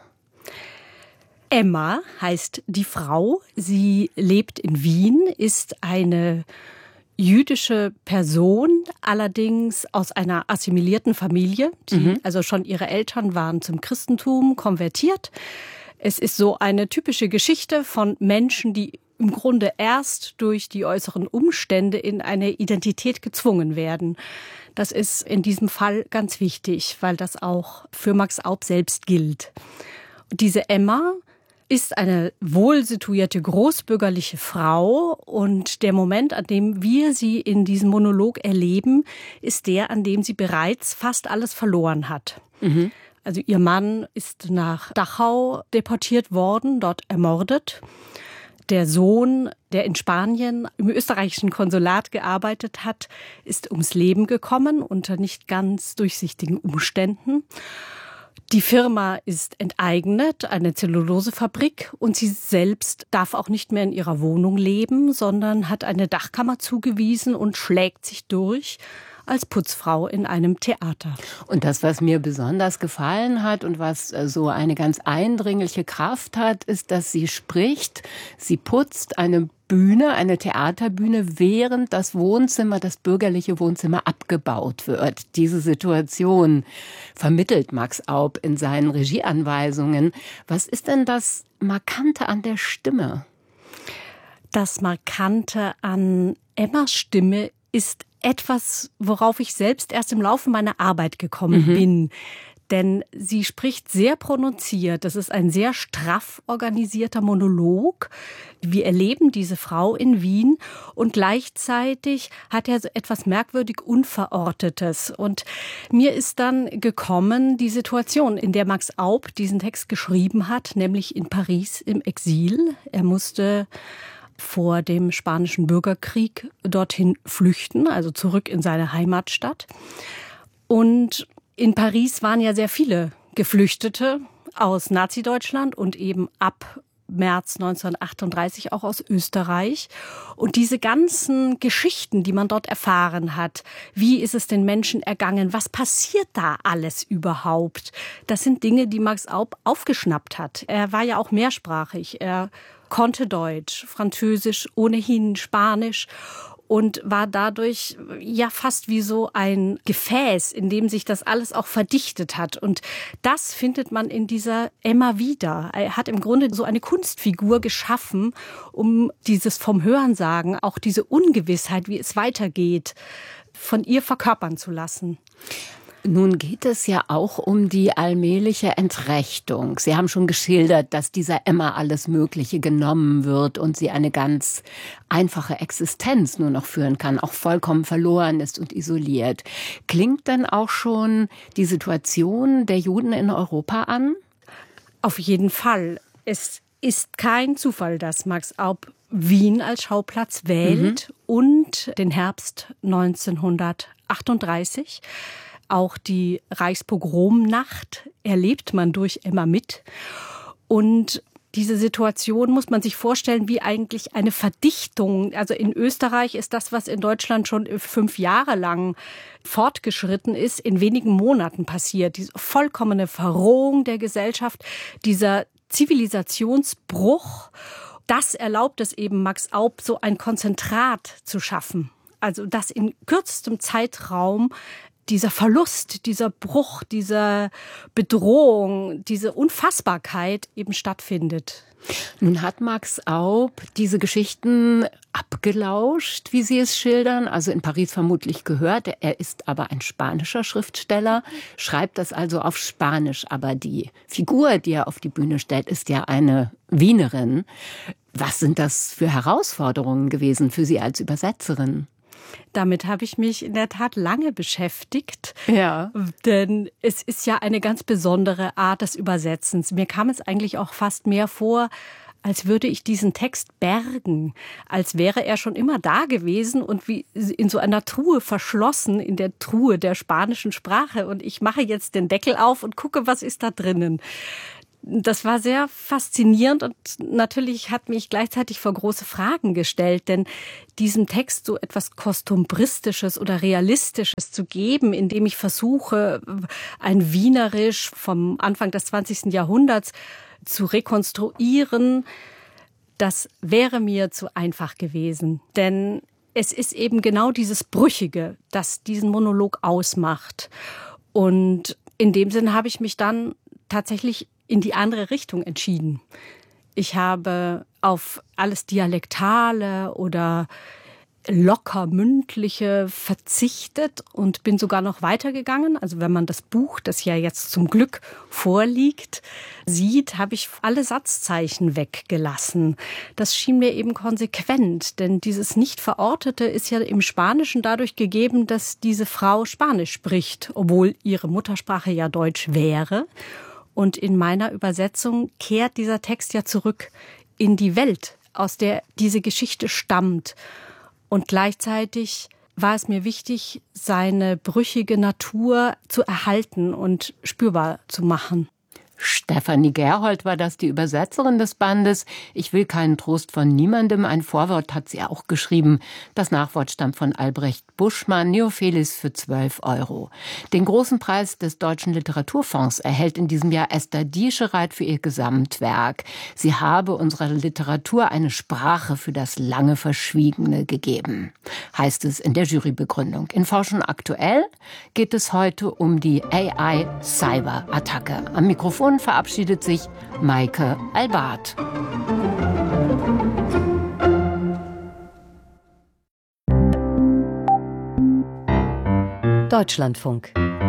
Emma heißt die Frau. Sie lebt in Wien, ist eine jüdische Person, allerdings aus einer assimilierten Familie. Die, mhm. Also schon ihre Eltern waren zum Christentum konvertiert. Es ist so eine typische Geschichte von Menschen, die im Grunde erst durch die äußeren Umstände in eine Identität gezwungen werden. Das ist in diesem Fall ganz wichtig, weil das auch für Max Aub selbst gilt. Diese Emma ist eine wohlsituierte großbürgerliche Frau und der Moment, an dem wir sie in diesem Monolog erleben, ist der, an dem sie bereits fast alles verloren hat. Mhm. Also ihr Mann ist nach Dachau deportiert worden, dort ermordet. Der Sohn, der in Spanien im österreichischen Konsulat gearbeitet hat, ist ums Leben gekommen unter nicht ganz durchsichtigen Umständen. Die Firma ist enteignet, eine Zellulosefabrik, und sie selbst darf auch nicht mehr in ihrer Wohnung leben, sondern hat eine Dachkammer zugewiesen und schlägt sich durch als Putzfrau in einem Theater.
Und das, was mir besonders gefallen hat und was so eine ganz eindringliche Kraft hat, ist, dass sie spricht, sie putzt eine Bühne, eine Theaterbühne, während das Wohnzimmer, das bürgerliche Wohnzimmer abgebaut wird. Diese Situation vermittelt Max Aub in seinen Regieanweisungen. Was ist denn das Markante an der Stimme?
Das Markante an Emmas Stimme ist etwas, worauf ich selbst erst im Laufe meiner Arbeit gekommen mhm. bin. Denn sie spricht sehr prononziert. Das ist ein sehr straff organisierter Monolog. Wir erleben diese Frau in Wien und gleichzeitig hat er so etwas merkwürdig Unverortetes. Und mir ist dann gekommen die Situation, in der Max Aub diesen Text geschrieben hat, nämlich in Paris im Exil. Er musste vor dem Spanischen Bürgerkrieg dorthin flüchten, also zurück in seine Heimatstadt. Und in Paris waren ja sehr viele Geflüchtete aus Nazi-Deutschland und eben ab März neunzehnhundertachtunddreißig auch aus Österreich. Und diese ganzen Geschichten, die man dort erfahren hat, wie ist es den Menschen ergangen, was passiert da alles überhaupt? Das sind Dinge, die Max Aub aufgeschnappt hat. Er war ja auch mehrsprachig. Er konnte Deutsch, Französisch, ohnehin Spanisch und war dadurch ja fast wie so ein Gefäß, in dem sich das alles auch verdichtet hat. Und das findet man in dieser Emma wieder. Er hat im Grunde so eine Kunstfigur geschaffen, um dieses vom Hörensagen, auch diese Ungewissheit, wie es weitergeht, von ihr verkörpern zu lassen.
Nun geht es ja auch um die allmähliche Entrechtung. Sie haben schon geschildert, dass dieser Emma alles Mögliche genommen wird und sie eine ganz einfache Existenz nur noch führen kann, auch vollkommen verloren ist und isoliert. Klingt denn auch schon die Situation der Juden in Europa an?
Auf jeden Fall. Es ist kein Zufall, dass Max Aub Wien als Schauplatz wählt mhm. und den Herbst neunzehnhundertachtunddreißig. Auch die Reichspogromnacht erlebt man durch Emma mit. Und diese Situation muss man sich vorstellen wie eigentlich eine Verdichtung. Also in Österreich ist das, was in Deutschland schon fünf Jahre lang fortgeschritten ist, in wenigen Monaten passiert. Diese vollkommene Verrohung der Gesellschaft, dieser Zivilisationsbruch, das erlaubt es eben Max Aub, so ein Konzentrat zu schaffen. Also dass in kürzestem Zeitraum dieser Verlust, dieser Bruch, diese Bedrohung, diese Unfassbarkeit eben stattfindet.
Nun hat Max Aub diese Geschichten abgelauscht, wie Sie es schildern, also in Paris vermutlich gehört. Er ist aber ein spanischer Schriftsteller, schreibt das also auf Spanisch. Aber die Figur, die er auf die Bühne stellt, ist ja eine Wienerin. Was sind das für Herausforderungen gewesen für Sie als Übersetzerin?
Damit habe ich mich in der Tat lange beschäftigt.
Ja.
Denn es ist ja eine ganz besondere Art des Übersetzens. Mir kam es eigentlich auch fast mehr vor, als würde ich diesen Text bergen, als wäre er schon immer da gewesen und wie in so einer Truhe verschlossen, in der Truhe der spanischen Sprache. Und ich mache jetzt den Deckel auf und gucke, was ist da drinnen. Das war sehr faszinierend und natürlich hat mich gleichzeitig vor große Fragen gestellt, denn diesem Text so etwas Kostumbristisches oder Realistisches zu geben, indem ich versuche, ein Wienerisch vom Anfang des zwanzigsten Jahrhunderts zu rekonstruieren, das wäre mir zu einfach gewesen. Denn es ist eben genau dieses Brüchige, das diesen Monolog ausmacht. Und in dem Sinn habe ich mich dann tatsächlich in die andere Richtung entschieden. Ich habe auf alles Dialektale oder locker mündliche verzichtet und bin sogar noch weitergegangen. Also wenn man das Buch, das ja jetzt zum Glück vorliegt, sieht, habe ich alle Satzzeichen weggelassen. Das schien mir eben konsequent, denn dieses Nicht-Verortete ist ja im Spanischen dadurch gegeben, dass diese Frau Spanisch spricht, obwohl ihre Muttersprache ja Deutsch wäre. Und in meiner Übersetzung kehrt dieser Text ja zurück in die Welt, aus der diese Geschichte stammt. Und gleichzeitig war es mir wichtig, seine brüchige Natur zu erhalten und spürbar zu machen.
Stefanie Gerhold war das, die Übersetzerin des Bandes. Ich will keinen Trost von niemandem. Ein Vorwort hat sie auch geschrieben. Das Nachwort stammt von Albrecht Buschmann, Neophelis für zwölf Euro. Den großen Preis des Deutschen Literaturfonds erhält in diesem Jahr Esther Dieschereit für ihr Gesamtwerk. Sie habe unserer Literatur eine Sprache für das lange Verschwiegene gegeben, heißt es in der Jurybegründung. In Forschung aktuell geht es heute um die A I-Cyber-Attacke. Am Mikrofon verabschiedet sich Maike Albart.
Deutschlandfunk.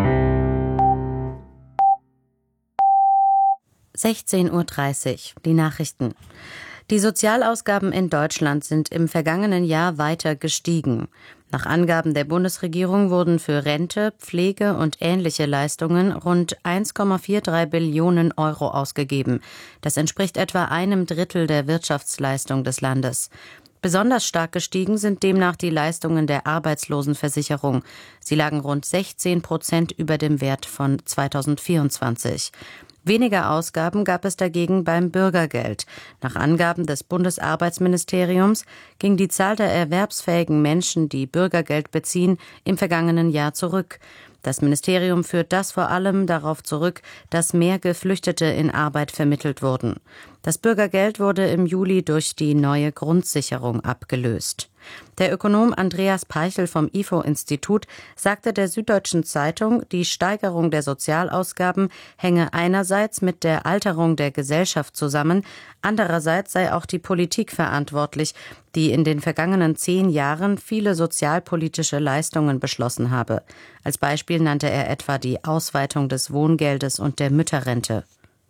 sechzehn Uhr dreißig, die Nachrichten. Die Sozialausgaben in Deutschland sind im vergangenen Jahr weiter gestiegen. Nach Angaben der Bundesregierung wurden für Rente, Pflege und ähnliche Leistungen rund eins Komma dreiundvierzig Billionen Euro ausgegeben. Das entspricht etwa einem Drittel der Wirtschaftsleistung des Landes. Besonders stark gestiegen sind demnach die Leistungen der Arbeitslosenversicherung. Sie lagen rund sechzehn Prozent über dem Wert von zweitausendvierundzwanzig. Weniger Ausgaben gab es dagegen beim Bürgergeld. Nach Angaben des Bundesarbeitsministeriums ging die Zahl der erwerbsfähigen Menschen, die Bürgergeld beziehen, im vergangenen Jahr zurück. Das Ministerium führt das vor allem darauf zurück, dass mehr Geflüchtete in Arbeit vermittelt wurden. Das Bürgergeld wurde im Juli durch die neue Grundsicherung abgelöst. Der Ökonom Andreas Peichel vom I F O-Institut sagte der Süddeutschen Zeitung, die Steigerung der Sozialausgaben hänge einerseits mit der Alterung der Gesellschaft zusammen, andererseits sei auch die Politik verantwortlich, die in den vergangenen zehn Jahren viele sozialpolitische Leistungen beschlossen habe. Als Beispiel nannte er etwa die Ausweitung des Wohngeldes und der Mütterrente.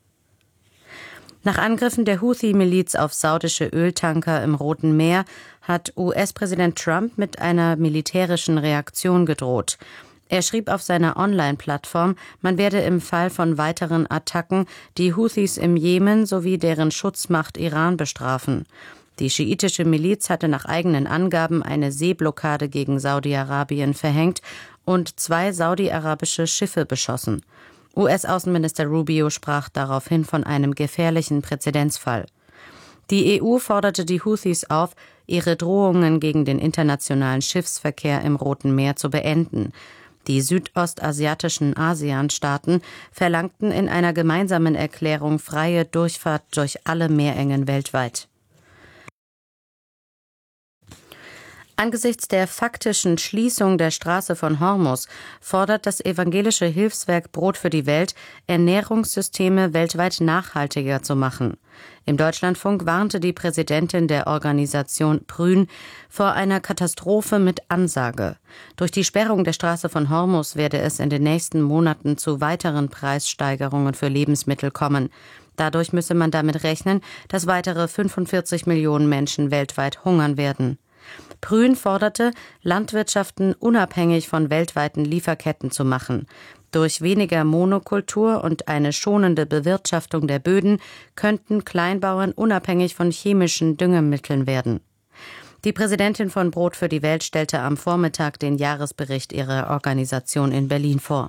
Nach Angriffen der Houthi-Miliz auf saudische Öltanker im Roten Meer hat U S-Präsident Trump mit einer militärischen Reaktion gedroht. Er schrieb auf seiner Online-Plattform, man werde im Fall von weiteren Attacken die Houthis im Jemen sowie deren Schutzmacht Iran bestrafen. Die schiitische Miliz hatte nach eigenen Angaben eine Seeblockade gegen Saudi-Arabien verhängt und zwei saudi-arabische Schiffe beschossen. U S-Außenminister Rubio sprach daraufhin von einem gefährlichen Präzedenzfall. Die E U forderte die Houthis auf, ihre Drohungen gegen den internationalen Schiffsverkehr im Roten Meer zu beenden. Die südostasiatischen ASEAN-Staaten verlangten in einer gemeinsamen Erklärung freie Durchfahrt durch alle Meerengen weltweit. Angesichts der faktischen Schließung der Straße von Hormuz fordert das evangelische Hilfswerk Brot für die Welt, Ernährungssysteme weltweit nachhaltiger zu machen. Im Deutschlandfunk warnte die Präsidentin der Organisation Prün vor einer Katastrophe mit Ansage. Durch die Sperrung der Straße von Hormuz werde es in den nächsten Monaten zu weiteren Preissteigerungen für Lebensmittel kommen. Dadurch müsse man damit rechnen, dass weitere fünfundvierzig Millionen Menschen weltweit hungern werden. Prün forderte, Landwirtschaften unabhängig von weltweiten Lieferketten zu machen. Durch weniger Monokultur und eine schonende Bewirtschaftung der Böden könnten Kleinbauern unabhängig von chemischen Düngemitteln werden. Die Präsidentin von Brot für die Welt stellte am Vormittag den Jahresbericht ihrer Organisation in Berlin vor.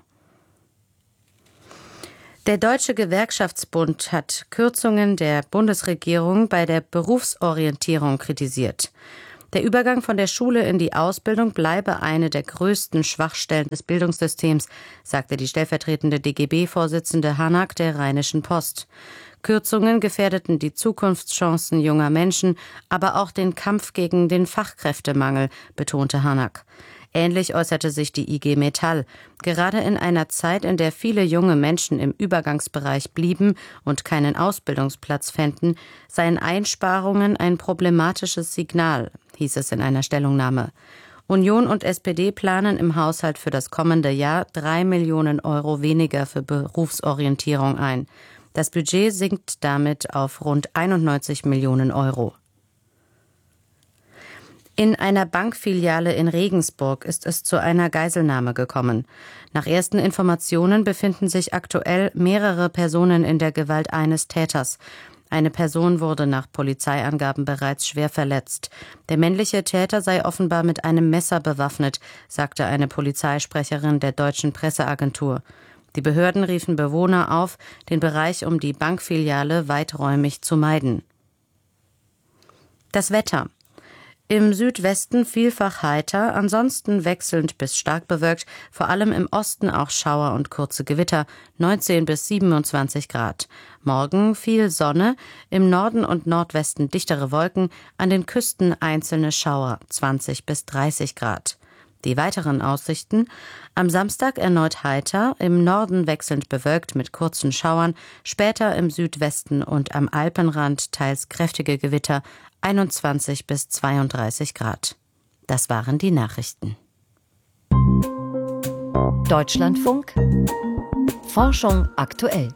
Der Deutsche Gewerkschaftsbund hat Kürzungen der Bundesregierung bei der Berufsorientierung kritisiert. Der Übergang von der Schule in die Ausbildung bleibe eine der größten Schwachstellen des Bildungssystems, sagte die stellvertretende D G B-Vorsitzende Hanak der Rheinischen Post. Kürzungen gefährdeten die Zukunftschancen junger Menschen, aber auch den Kampf gegen den Fachkräftemangel, betonte Hanak. Ähnlich äußerte sich die I G Metall. Gerade in einer Zeit, in der viele junge Menschen im Übergangsbereich blieben und keinen Ausbildungsplatz fänden, seien Einsparungen ein problematisches Signal, hieß es in einer Stellungnahme. Union und S P D planen im Haushalt für das kommende Jahr drei Millionen Euro weniger für Berufsorientierung ein. Das Budget sinkt damit auf rund einundneunzig Millionen Euro. In einer Bankfiliale in Regensburg ist es zu einer Geiselnahme gekommen. Nach ersten Informationen befinden sich aktuell mehrere Personen in der Gewalt eines Täters. Eine Person wurde nach Polizeiangaben bereits schwer verletzt. Der männliche Täter sei offenbar mit einem Messer bewaffnet, sagte eine Polizeisprecherin der deutschen Presseagentur. Die Behörden riefen Bewohner auf, den Bereich um die Bankfiliale weiträumig zu meiden. Das Wetter. Im Südwesten vielfach heiter, ansonsten wechselnd bis stark bewölkt, vor allem im Osten auch Schauer und kurze Gewitter, neunzehn bis siebenundzwanzig Grad. Morgen viel Sonne, im Norden und Nordwesten dichtere Wolken, an den Küsten einzelne Schauer, zwanzig bis dreißig Grad. Die weiteren Aussichten: am Samstag erneut heiter, im Norden wechselnd bewölkt mit kurzen Schauern, später im Südwesten und am Alpenrand teils kräftige Gewitter, einundzwanzig bis zweiunddreißig Grad. Das waren die Nachrichten.
Deutschlandfunk Forschung aktuell.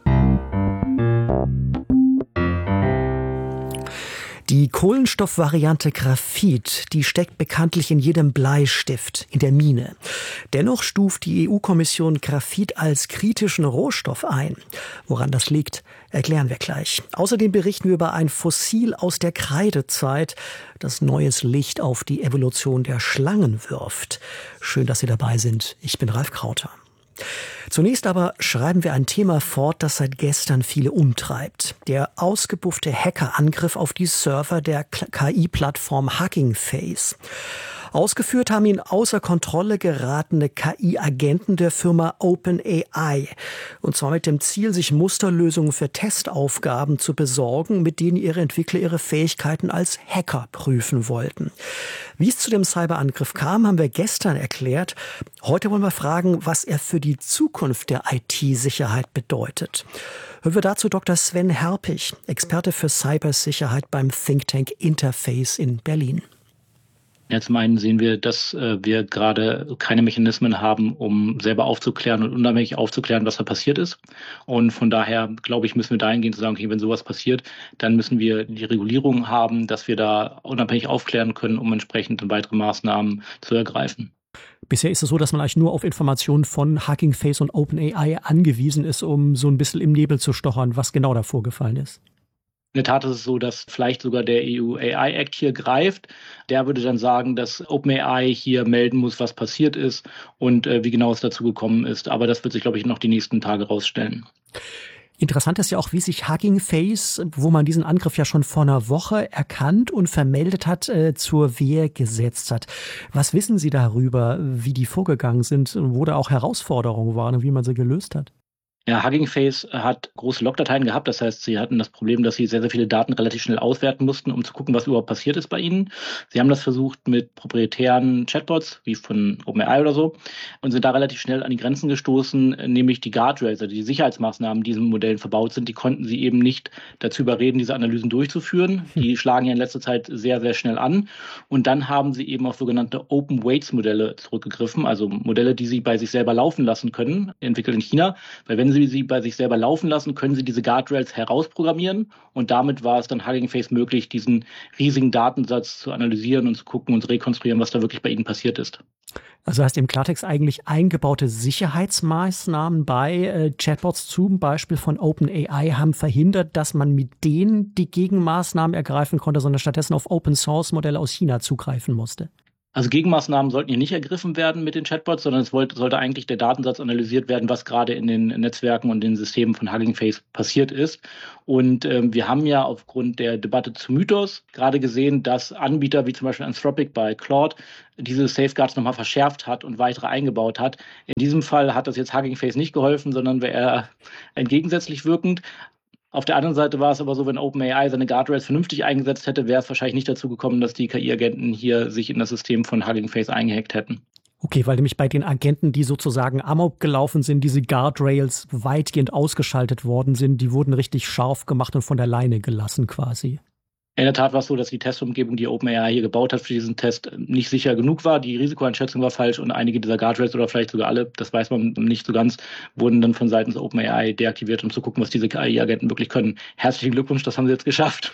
Die Kohlenstoffvariante Graphit, die steckt bekanntlich in jedem Bleistift, in der Mine. Dennoch stuft die E U-Kommission Graphit als kritischen Rohstoff ein. Woran das liegt, erklären wir gleich. Außerdem berichten wir über ein Fossil aus der Kreidezeit, das neues Licht auf die Evolution der Schlangen wirft. Schön, dass Sie dabei sind. Ich bin Ralf Krauter. Zunächst aber schreiben wir ein Thema fort, das seit gestern viele umtreibt. Der ausgebuffte Hackerangriff auf die Server der K I-Plattform Hugging Face. Ausgeführt haben ihn außer Kontrolle geratene K I-Agenten der Firma OpenAI. Und zwar mit dem Ziel, sich Musterlösungen für Testaufgaben zu besorgen, mit denen ihre Entwickler ihre Fähigkeiten als Hacker prüfen wollten. Wie es zu dem Cyberangriff kam, haben wir gestern erklärt. Heute wollen wir fragen, was er für die Zukunft der I T-Sicherheit bedeutet. Hören wir dazu Doktor Sven Herpich, Experte für Cybersicherheit beim Think Tank Interface in Berlin.
Ja, zum einen sehen wir, dass äh, wir gerade keine Mechanismen haben, um selber aufzuklären und unabhängig aufzuklären, was da passiert ist. Und von daher, glaube ich, müssen wir dahingehend sagen, okay, wenn sowas passiert, dann müssen wir die Regulierung haben, dass wir da unabhängig aufklären können, um entsprechend weitere Maßnahmen zu ergreifen.
Bisher ist es so, dass man eigentlich nur auf Informationen von Hugging Face und OpenAI angewiesen ist, um so ein bisschen im Nebel zu stochern, was genau da vorgefallen ist.
In der Tat ist es so, dass vielleicht sogar der E U A I Act hier greift. Der würde dann sagen, dass OpenAI hier melden muss, was passiert ist und äh, wie genau es dazu gekommen ist. Aber das wird sich, glaube ich, noch die nächsten Tage rausstellen.
Interessant ist ja auch, wie sich Hugging Face, wo man diesen Angriff ja schon vor einer Woche erkannt und vermeldet hat, äh, zur Wehr gesetzt hat. Was wissen Sie darüber, wie die vorgegangen sind, wo da auch Herausforderungen waren und wie man sie gelöst hat?
Ja, Hugging Face hat große Logdateien gehabt. Das heißt, sie hatten das Problem, dass sie sehr, sehr viele Daten relativ schnell auswerten mussten, um zu gucken, was überhaupt passiert ist bei ihnen. Sie haben das versucht mit proprietären Chatbots, wie von OpenAI oder so, und sind da relativ schnell an die Grenzen gestoßen, nämlich die Guardrails, also die Sicherheitsmaßnahmen, die in diesen Modellen verbaut sind, die konnten sie eben nicht dazu überreden, diese Analysen durchzuführen. Die schlagen ja in letzter Zeit sehr, sehr schnell an. Und dann haben sie eben auf sogenannte Open Weights Modelle zurückgegriffen, also Modelle, die sie bei sich selber laufen lassen können, entwickelt in China, weil wenn sie sie bei sich selber laufen lassen, können sie diese Guardrails herausprogrammieren und damit war es dann Hugging Face möglich, diesen riesigen Datensatz zu analysieren und zu gucken und zu rekonstruieren, was da wirklich bei ihnen passiert ist.
Also heißt im Klartext eigentlich eingebaute Sicherheitsmaßnahmen bei äh, Chatbots zum Beispiel von OpenAI haben verhindert, dass man mit denen die Gegenmaßnahmen ergreifen konnte, sondern stattdessen auf Open-Source-Modelle aus China zugreifen musste.
Also Gegenmaßnahmen sollten hier nicht ergriffen werden mit den Chatbots, sondern es wollte, sollte eigentlich der Datensatz analysiert werden, was gerade in den Netzwerken und den Systemen von Hugging Face passiert ist. Und ähm, wir haben ja aufgrund der Debatte zu Mythos gerade gesehen, dass Anbieter wie zum Beispiel Anthropic bei Claude diese Safeguards nochmal verschärft hat und weitere eingebaut hat. In diesem Fall hat das jetzt Hugging Face nicht geholfen, sondern wäre eher entgegensätzlich wirkend. Auf der anderen Seite war es aber so, wenn OpenAI seine Guardrails vernünftig eingesetzt hätte, wäre es wahrscheinlich nicht dazu gekommen, dass die K I-Agenten hier sich in das System von Hugging Face eingehackt hätten.
Okay, weil nämlich bei den Agenten, die sozusagen amok gelaufen sind, diese Guardrails weitgehend ausgeschaltet worden sind, die wurden richtig scharf gemacht und von der Leine gelassen quasi.
In der Tat war es so, dass die Testumgebung, die OpenAI hier gebaut hat für diesen Test, nicht sicher genug war. Die Risikoeinschätzung war falsch und einige dieser Guardrails oder vielleicht sogar alle, das weiß man nicht so ganz, wurden dann von seitens OpenAI deaktiviert, um zu gucken, was diese K I-Agenten wirklich können. Herzlichen Glückwunsch, das haben sie jetzt geschafft.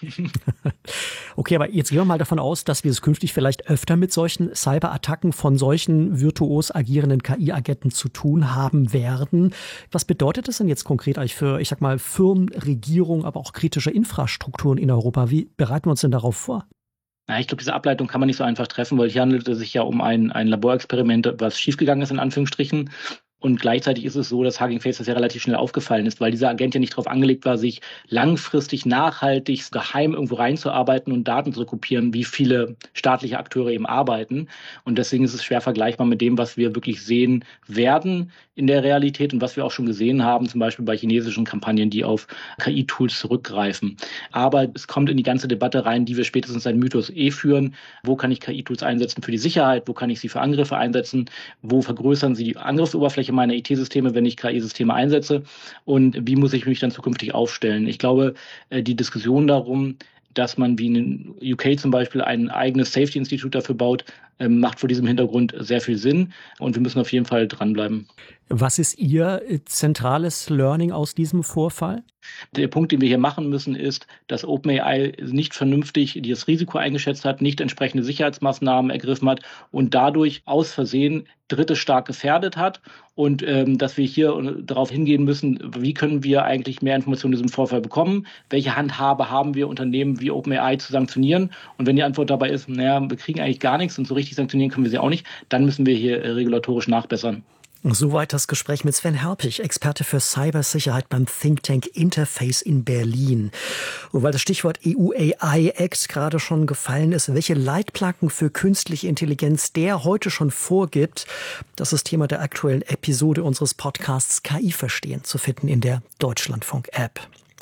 Okay, aber jetzt gehen wir mal davon aus, dass wir es künftig vielleicht öfter mit solchen Cyberattacken von solchen virtuos agierenden K I-Agenten zu tun haben werden. Was bedeutet das denn jetzt konkret eigentlich für, ich sag mal, Firmen, Regierung, aber auch kritische Infrastrukturen in Europa? Wie bereiten wir uns denn darauf vor?
Ja, ich glaube, diese Ableitung kann man nicht so einfach treffen, weil hier handelt es sich ja um ein, ein Laborexperiment, was schiefgegangen ist, in Anführungsstrichen. Und gleichzeitig ist es so, dass Hugging Face das ja relativ schnell aufgefallen ist, weil dieser Agent ja nicht darauf angelegt war, sich langfristig, nachhaltig, geheim irgendwo reinzuarbeiten und Daten zu kopieren, wie viele staatliche Akteure eben arbeiten. Und deswegen ist es schwer vergleichbar mit dem, was wir wirklich sehen werden in der Realität und was wir auch schon gesehen haben, zum Beispiel bei chinesischen Kampagnen, die auf K I-Tools zurückgreifen. Aber es kommt in die ganze Debatte rein, die wir spätestens seit Mythos eh führen. Wo kann ich K I-Tools einsetzen für die Sicherheit? Wo kann ich sie für Angriffe einsetzen? Wo vergrößern sie die Angriffsoberfläche meiner I T-Systeme, wenn ich K I-Systeme einsetze? Und wie muss ich mich dann zukünftig aufstellen? Ich glaube, die Diskussion darum, dass man wie in U K zum Beispiel ein eigenes Safety-Institut dafür baut, macht vor diesem Hintergrund sehr viel Sinn. Und wir müssen auf jeden Fall dranbleiben.
Was ist Ihr zentrales Learning aus diesem Vorfall?
Der Punkt, den wir hier machen müssen, ist, dass OpenAI nicht vernünftig das Risiko eingeschätzt hat, nicht entsprechende Sicherheitsmaßnahmen ergriffen hat und dadurch aus Versehen Dritte stark gefährdet hat. Und ähm, dass wir hier darauf hingehen müssen, wie können wir eigentlich mehr Informationen in diesem Vorfall bekommen? Welche Handhabe haben wir, Unternehmen wie OpenAI zu sanktionieren? Und wenn die Antwort dabei ist, naja, wir kriegen eigentlich gar nichts und so richtig sanktionieren können wir sie auch nicht, dann müssen wir hier äh, regulatorisch nachbessern.
Soweit das Gespräch mit Sven Herpich, Experte für Cybersicherheit beim Think Tank Interface in Berlin. Und weil das Stichwort E U A I Act gerade schon gefallen ist, welche Leitplanken für künstliche Intelligenz der heute schon vorgibt, das ist Thema der aktuellen Episode unseres Podcasts K I verstehen, zu finden in der Deutschlandfunk-App.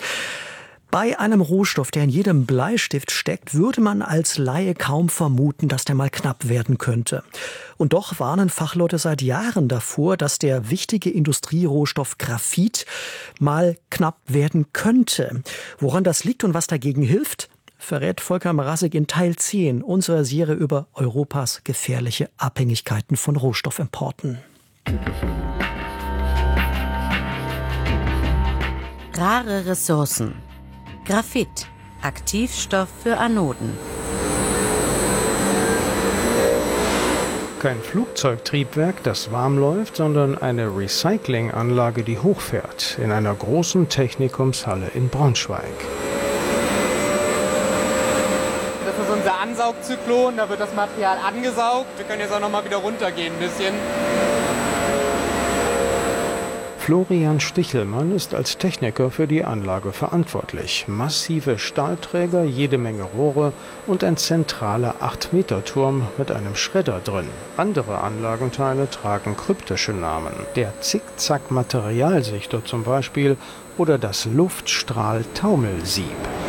Bei einem Rohstoff, der in jedem Bleistift steckt, würde man als Laie kaum vermuten, dass der mal knapp werden könnte. Und doch warnen Fachleute seit Jahren davor, dass der wichtige Industrierohstoff Graphit mal knapp werden könnte. Woran das liegt und was dagegen hilft, verrät Volker Mrazek in Teil zehn unserer Serie über Europas gefährliche Abhängigkeiten von Rohstoffimporten.
Rare Ressourcen. Graphit, Aktivstoff für Anoden.
Kein Flugzeugtriebwerk, das warm läuft, sondern eine Recyclinganlage, die hochfährt, in einer großen Technikumshalle in Braunschweig.
Das ist unser Ansaugzyklon, da wird das Material angesaugt. Wir können jetzt auch noch mal wieder runtergehen ein bisschen.
Florian Stichelmann ist als Techniker für die Anlage verantwortlich. Massive Stahlträger, jede Menge Rohre und ein zentraler acht Meter Turm mit einem Schredder drin. Andere Anlagenteile tragen kryptische Namen. Der Zickzack-Materialsichter zum Beispiel oder das Luftstrahl-Taumelsieb.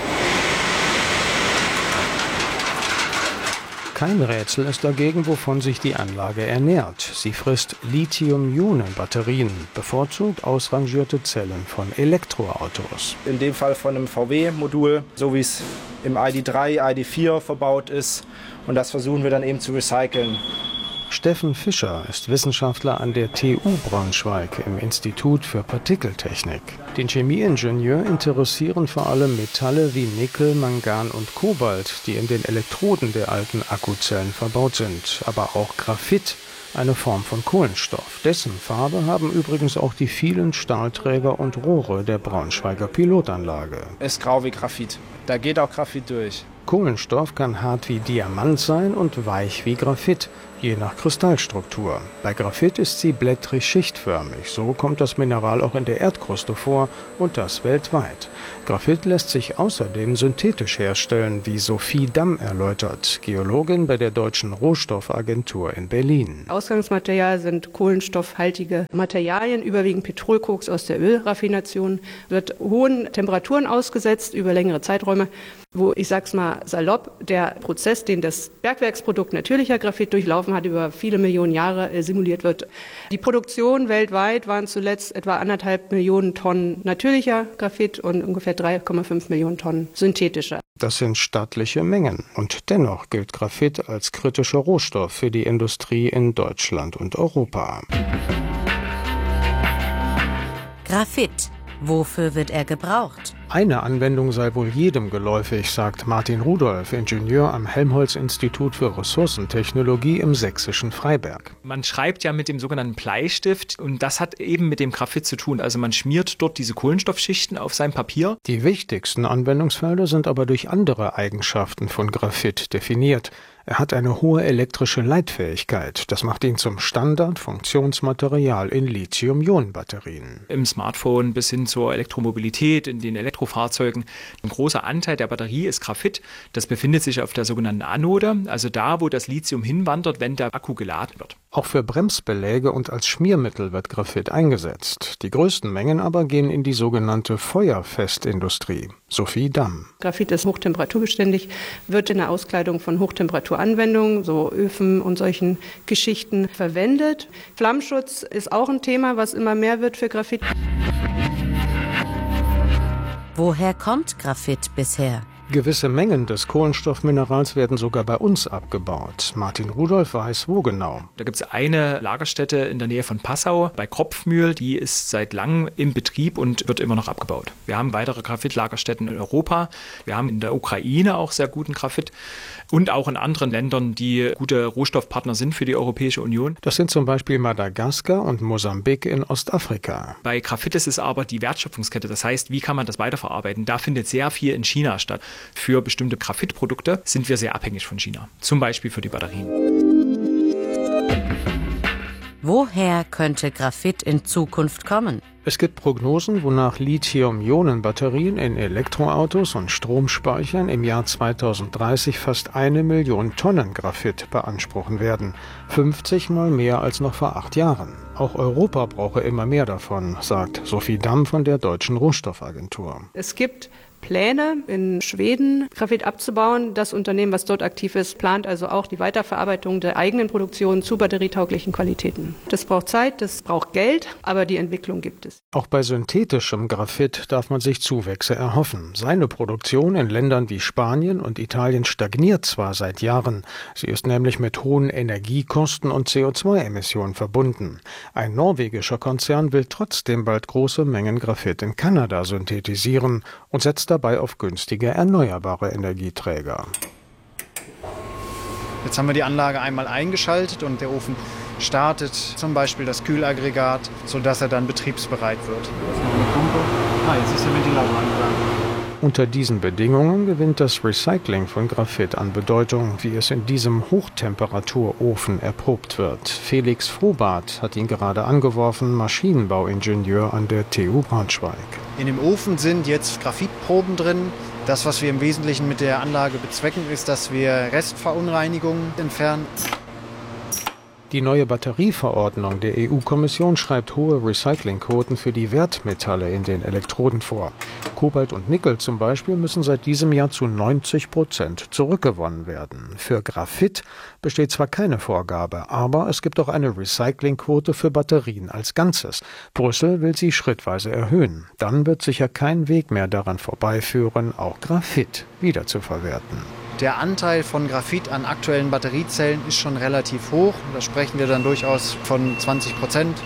Kein Rätsel ist dagegen, wovon sich die Anlage ernährt. Sie frisst Lithium-Ionen-Batterien, bevorzugt ausrangierte Zellen von Elektroautos.
In dem Fall von einem V W-Modul, so wie es im I D drei, I D vier verbaut ist. Und das versuchen wir dann eben zu recyceln.
Steffen Fischer ist Wissenschaftler an der T U Braunschweig im Institut für Partikeltechnik. Den Chemieingenieur interessieren vor allem Metalle wie Nickel, Mangan und Kobalt, die in den Elektroden der alten Akkuzellen verbaut sind, aber auch Graphit, eine Form von Kohlenstoff. Dessen Farbe haben übrigens auch die vielen Stahlträger und Rohre der Braunschweiger Pilotanlage.
Ist grau wie Graphit. Da geht auch Graphit durch.
Kohlenstoff kann hart wie Diamant sein und weich wie Graphit, je nach Kristallstruktur. Bei Graphit ist sie blättrig schichtförmig. So kommt das Mineral auch in der Erdkruste vor und das weltweit. Graphit lässt sich außerdem synthetisch herstellen, wie Sophie Damm erläutert, Geologin bei der Deutschen Rohstoffagentur in Berlin.
Ausgangsmaterial sind kohlenstoffhaltige Materialien, überwiegend Petrolkoks aus der Ölraffination, wird hohen Temperaturen ausgesetzt über längere Zeiträume, wo, ich sag's mal salopp, der Prozess, den das Bergwerksprodukt natürlicher Graphit durchlaufen hat, über viele Millionen Jahre äh, simuliert wird. Die Produktion weltweit waren zuletzt etwa anderthalb Millionen Tonnen natürlicher Graphit und ungefähr drei Komma fünf Millionen Tonnen synthetischer.
Das sind stattliche Mengen. Und dennoch gilt Graphit als kritischer Rohstoff für die Industrie in Deutschland und Europa.
Graphit. Wofür wird er gebraucht?
Eine Anwendung sei wohl jedem geläufig, sagt Martin Rudolph, Ingenieur am Helmholtz-Institut für Ressourcentechnologie im sächsischen Freiberg.
Man schreibt ja mit dem sogenannten Bleistift und das hat eben mit dem Graphit zu tun. Also man schmiert dort diese Kohlenstoffschichten auf sein Papier.
Die wichtigsten Anwendungsfelder sind aber durch andere Eigenschaften von Graphit definiert. Er hat eine hohe elektrische Leitfähigkeit. Das macht ihn zum Standard-Funktionsmaterial in Lithium-Ionen-Batterien.
Im Smartphone bis hin zur Elektromobilität, in den Elektrofahrzeugen. Ein großer Anteil der Batterie ist Graphit. Das befindet sich auf der sogenannten Anode, also da, wo das Lithium hinwandert, wenn der Akku geladen wird.
Auch für Bremsbeläge und als Schmiermittel wird Graphit eingesetzt. Die größten Mengen aber gehen in die sogenannte Feuerfestindustrie. Sophie Damm.
Graphit ist hochtemperaturbeständig, wird in der Auskleidung von Hochtemperaturanwendungen, so Öfen und solchen Geschichten verwendet. Flammschutz ist auch ein Thema, was immer mehr wird für Graphit.
Woher kommt Graphit bisher?
Gewisse Mengen des Kohlenstoffminerals werden sogar bei uns abgebaut. Martin Rudolph weiß, wo genau.
Da gibt es eine Lagerstätte in der Nähe von Passau bei Kropfmühl, die ist seit langem im Betrieb und wird immer noch abgebaut. Wir haben weitere Graphit-Lagerstätten in Europa. Wir haben in der Ukraine auch sehr guten Graphit und auch in anderen Ländern, die gute Rohstoffpartner sind für die Europäische Union.
Das sind zum Beispiel Madagaskar und Mosambik in Ostafrika.
Bei Graphit ist es aber die Wertschöpfungskette. Das heißt, wie kann man das weiterverarbeiten? Da findet sehr viel in China statt. Für bestimmte Graphitprodukte sind wir sehr abhängig von China, zum Beispiel für die Batterien.
Woher könnte Graphit in Zukunft kommen?
Es gibt Prognosen, wonach Lithium-Ionen-Batterien in Elektroautos und Stromspeichern im Jahr zweitausenddreißig fast eine Million Tonnen Graphit beanspruchen werden. fünfzig Mal mehr als noch vor acht Jahren. Auch Europa brauche immer mehr davon, sagt Sophie Damm von der Deutschen Rohstoffagentur.
Es gibt Pläne in Schweden, Graphit abzubauen. Das Unternehmen, was dort aktiv ist, plant also auch die Weiterverarbeitung der eigenen Produktion zu batterietauglichen Qualitäten. Das braucht Zeit, das braucht Geld, aber die Entwicklung gibt es.
Auch bei synthetischem Graphit darf man sich Zuwächse erhoffen. Seine Produktion in Ländern wie Spanien und Italien stagniert zwar seit Jahren. Sie ist nämlich mit hohen Energiekosten und C O zwei Emissionen verbunden. Ein norwegischer Konzern will trotzdem bald große Mengen Graphit in Kanada synthetisieren und setzt dabei auf günstige erneuerbare Energieträger.
Jetzt haben wir die Anlage einmal eingeschaltet und der Ofen startet zum Beispiel das Kühlaggregat, sodass er dann betriebsbereit wird.
Ah, jetzt ist der Ventilator angegangen.
Unter diesen Bedingungen gewinnt das Recycling von Graphit an Bedeutung, wie es in diesem Hochtemperaturofen erprobt wird. Felix Frohbart hat ihn gerade angeworfen, Maschinenbauingenieur an der T U Braunschweig.
In dem Ofen sind jetzt Graphitproben drin. Das, was wir im Wesentlichen mit der Anlage bezwecken, ist, dass wir Restverunreinigungen entfernen.
Die neue Batterieverordnung der E U-Kommission schreibt hohe Recyclingquoten für die Wertmetalle in den Elektroden vor. Kobalt und Nickel zum Beispiel müssen seit diesem Jahr zu neunzig Prozent zurückgewonnen werden. Für Graphit besteht zwar keine Vorgabe, aber es gibt auch eine Recyclingquote für Batterien als Ganzes. Brüssel will sie schrittweise erhöhen. Dann wird sicher kein Weg mehr daran vorbeiführen, auch Graphit wiederzuverwerten.
Der Anteil von Graphit an aktuellen Batteriezellen ist schon relativ hoch. Da sprechen wir dann durchaus von zwanzig Prozent.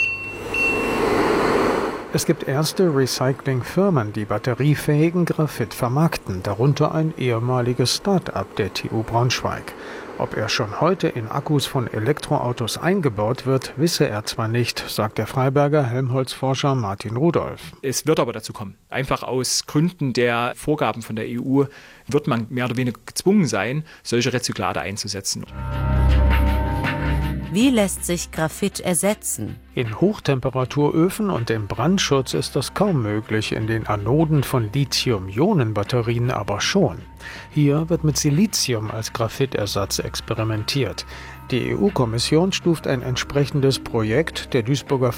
Es gibt erste Recyclingfirmen, die batteriefähigen Graphit vermarkten, darunter ein ehemaliges Start-up der T U Braunschweig. Ob er schon heute in Akkus von Elektroautos eingebaut wird, wisse er zwar nicht, sagt der Freiberger Helmholtz-Forscher Martin Rudolph.
Es wird aber dazu kommen. Einfach aus Gründen der Vorgaben von der E U wird man mehr oder weniger gezwungen sein, solche Rezyklate einzusetzen.
Wie lässt sich Graphit ersetzen?
In Hochtemperaturöfen und im Brandschutz ist das kaum möglich, in den Anoden von Lithium-Ionen-Batterien aber schon. Hier wird mit Silizium als Graphitersatz experimentiert. Die E U-Kommission stuft ein entsprechendes Projekt der Duisburger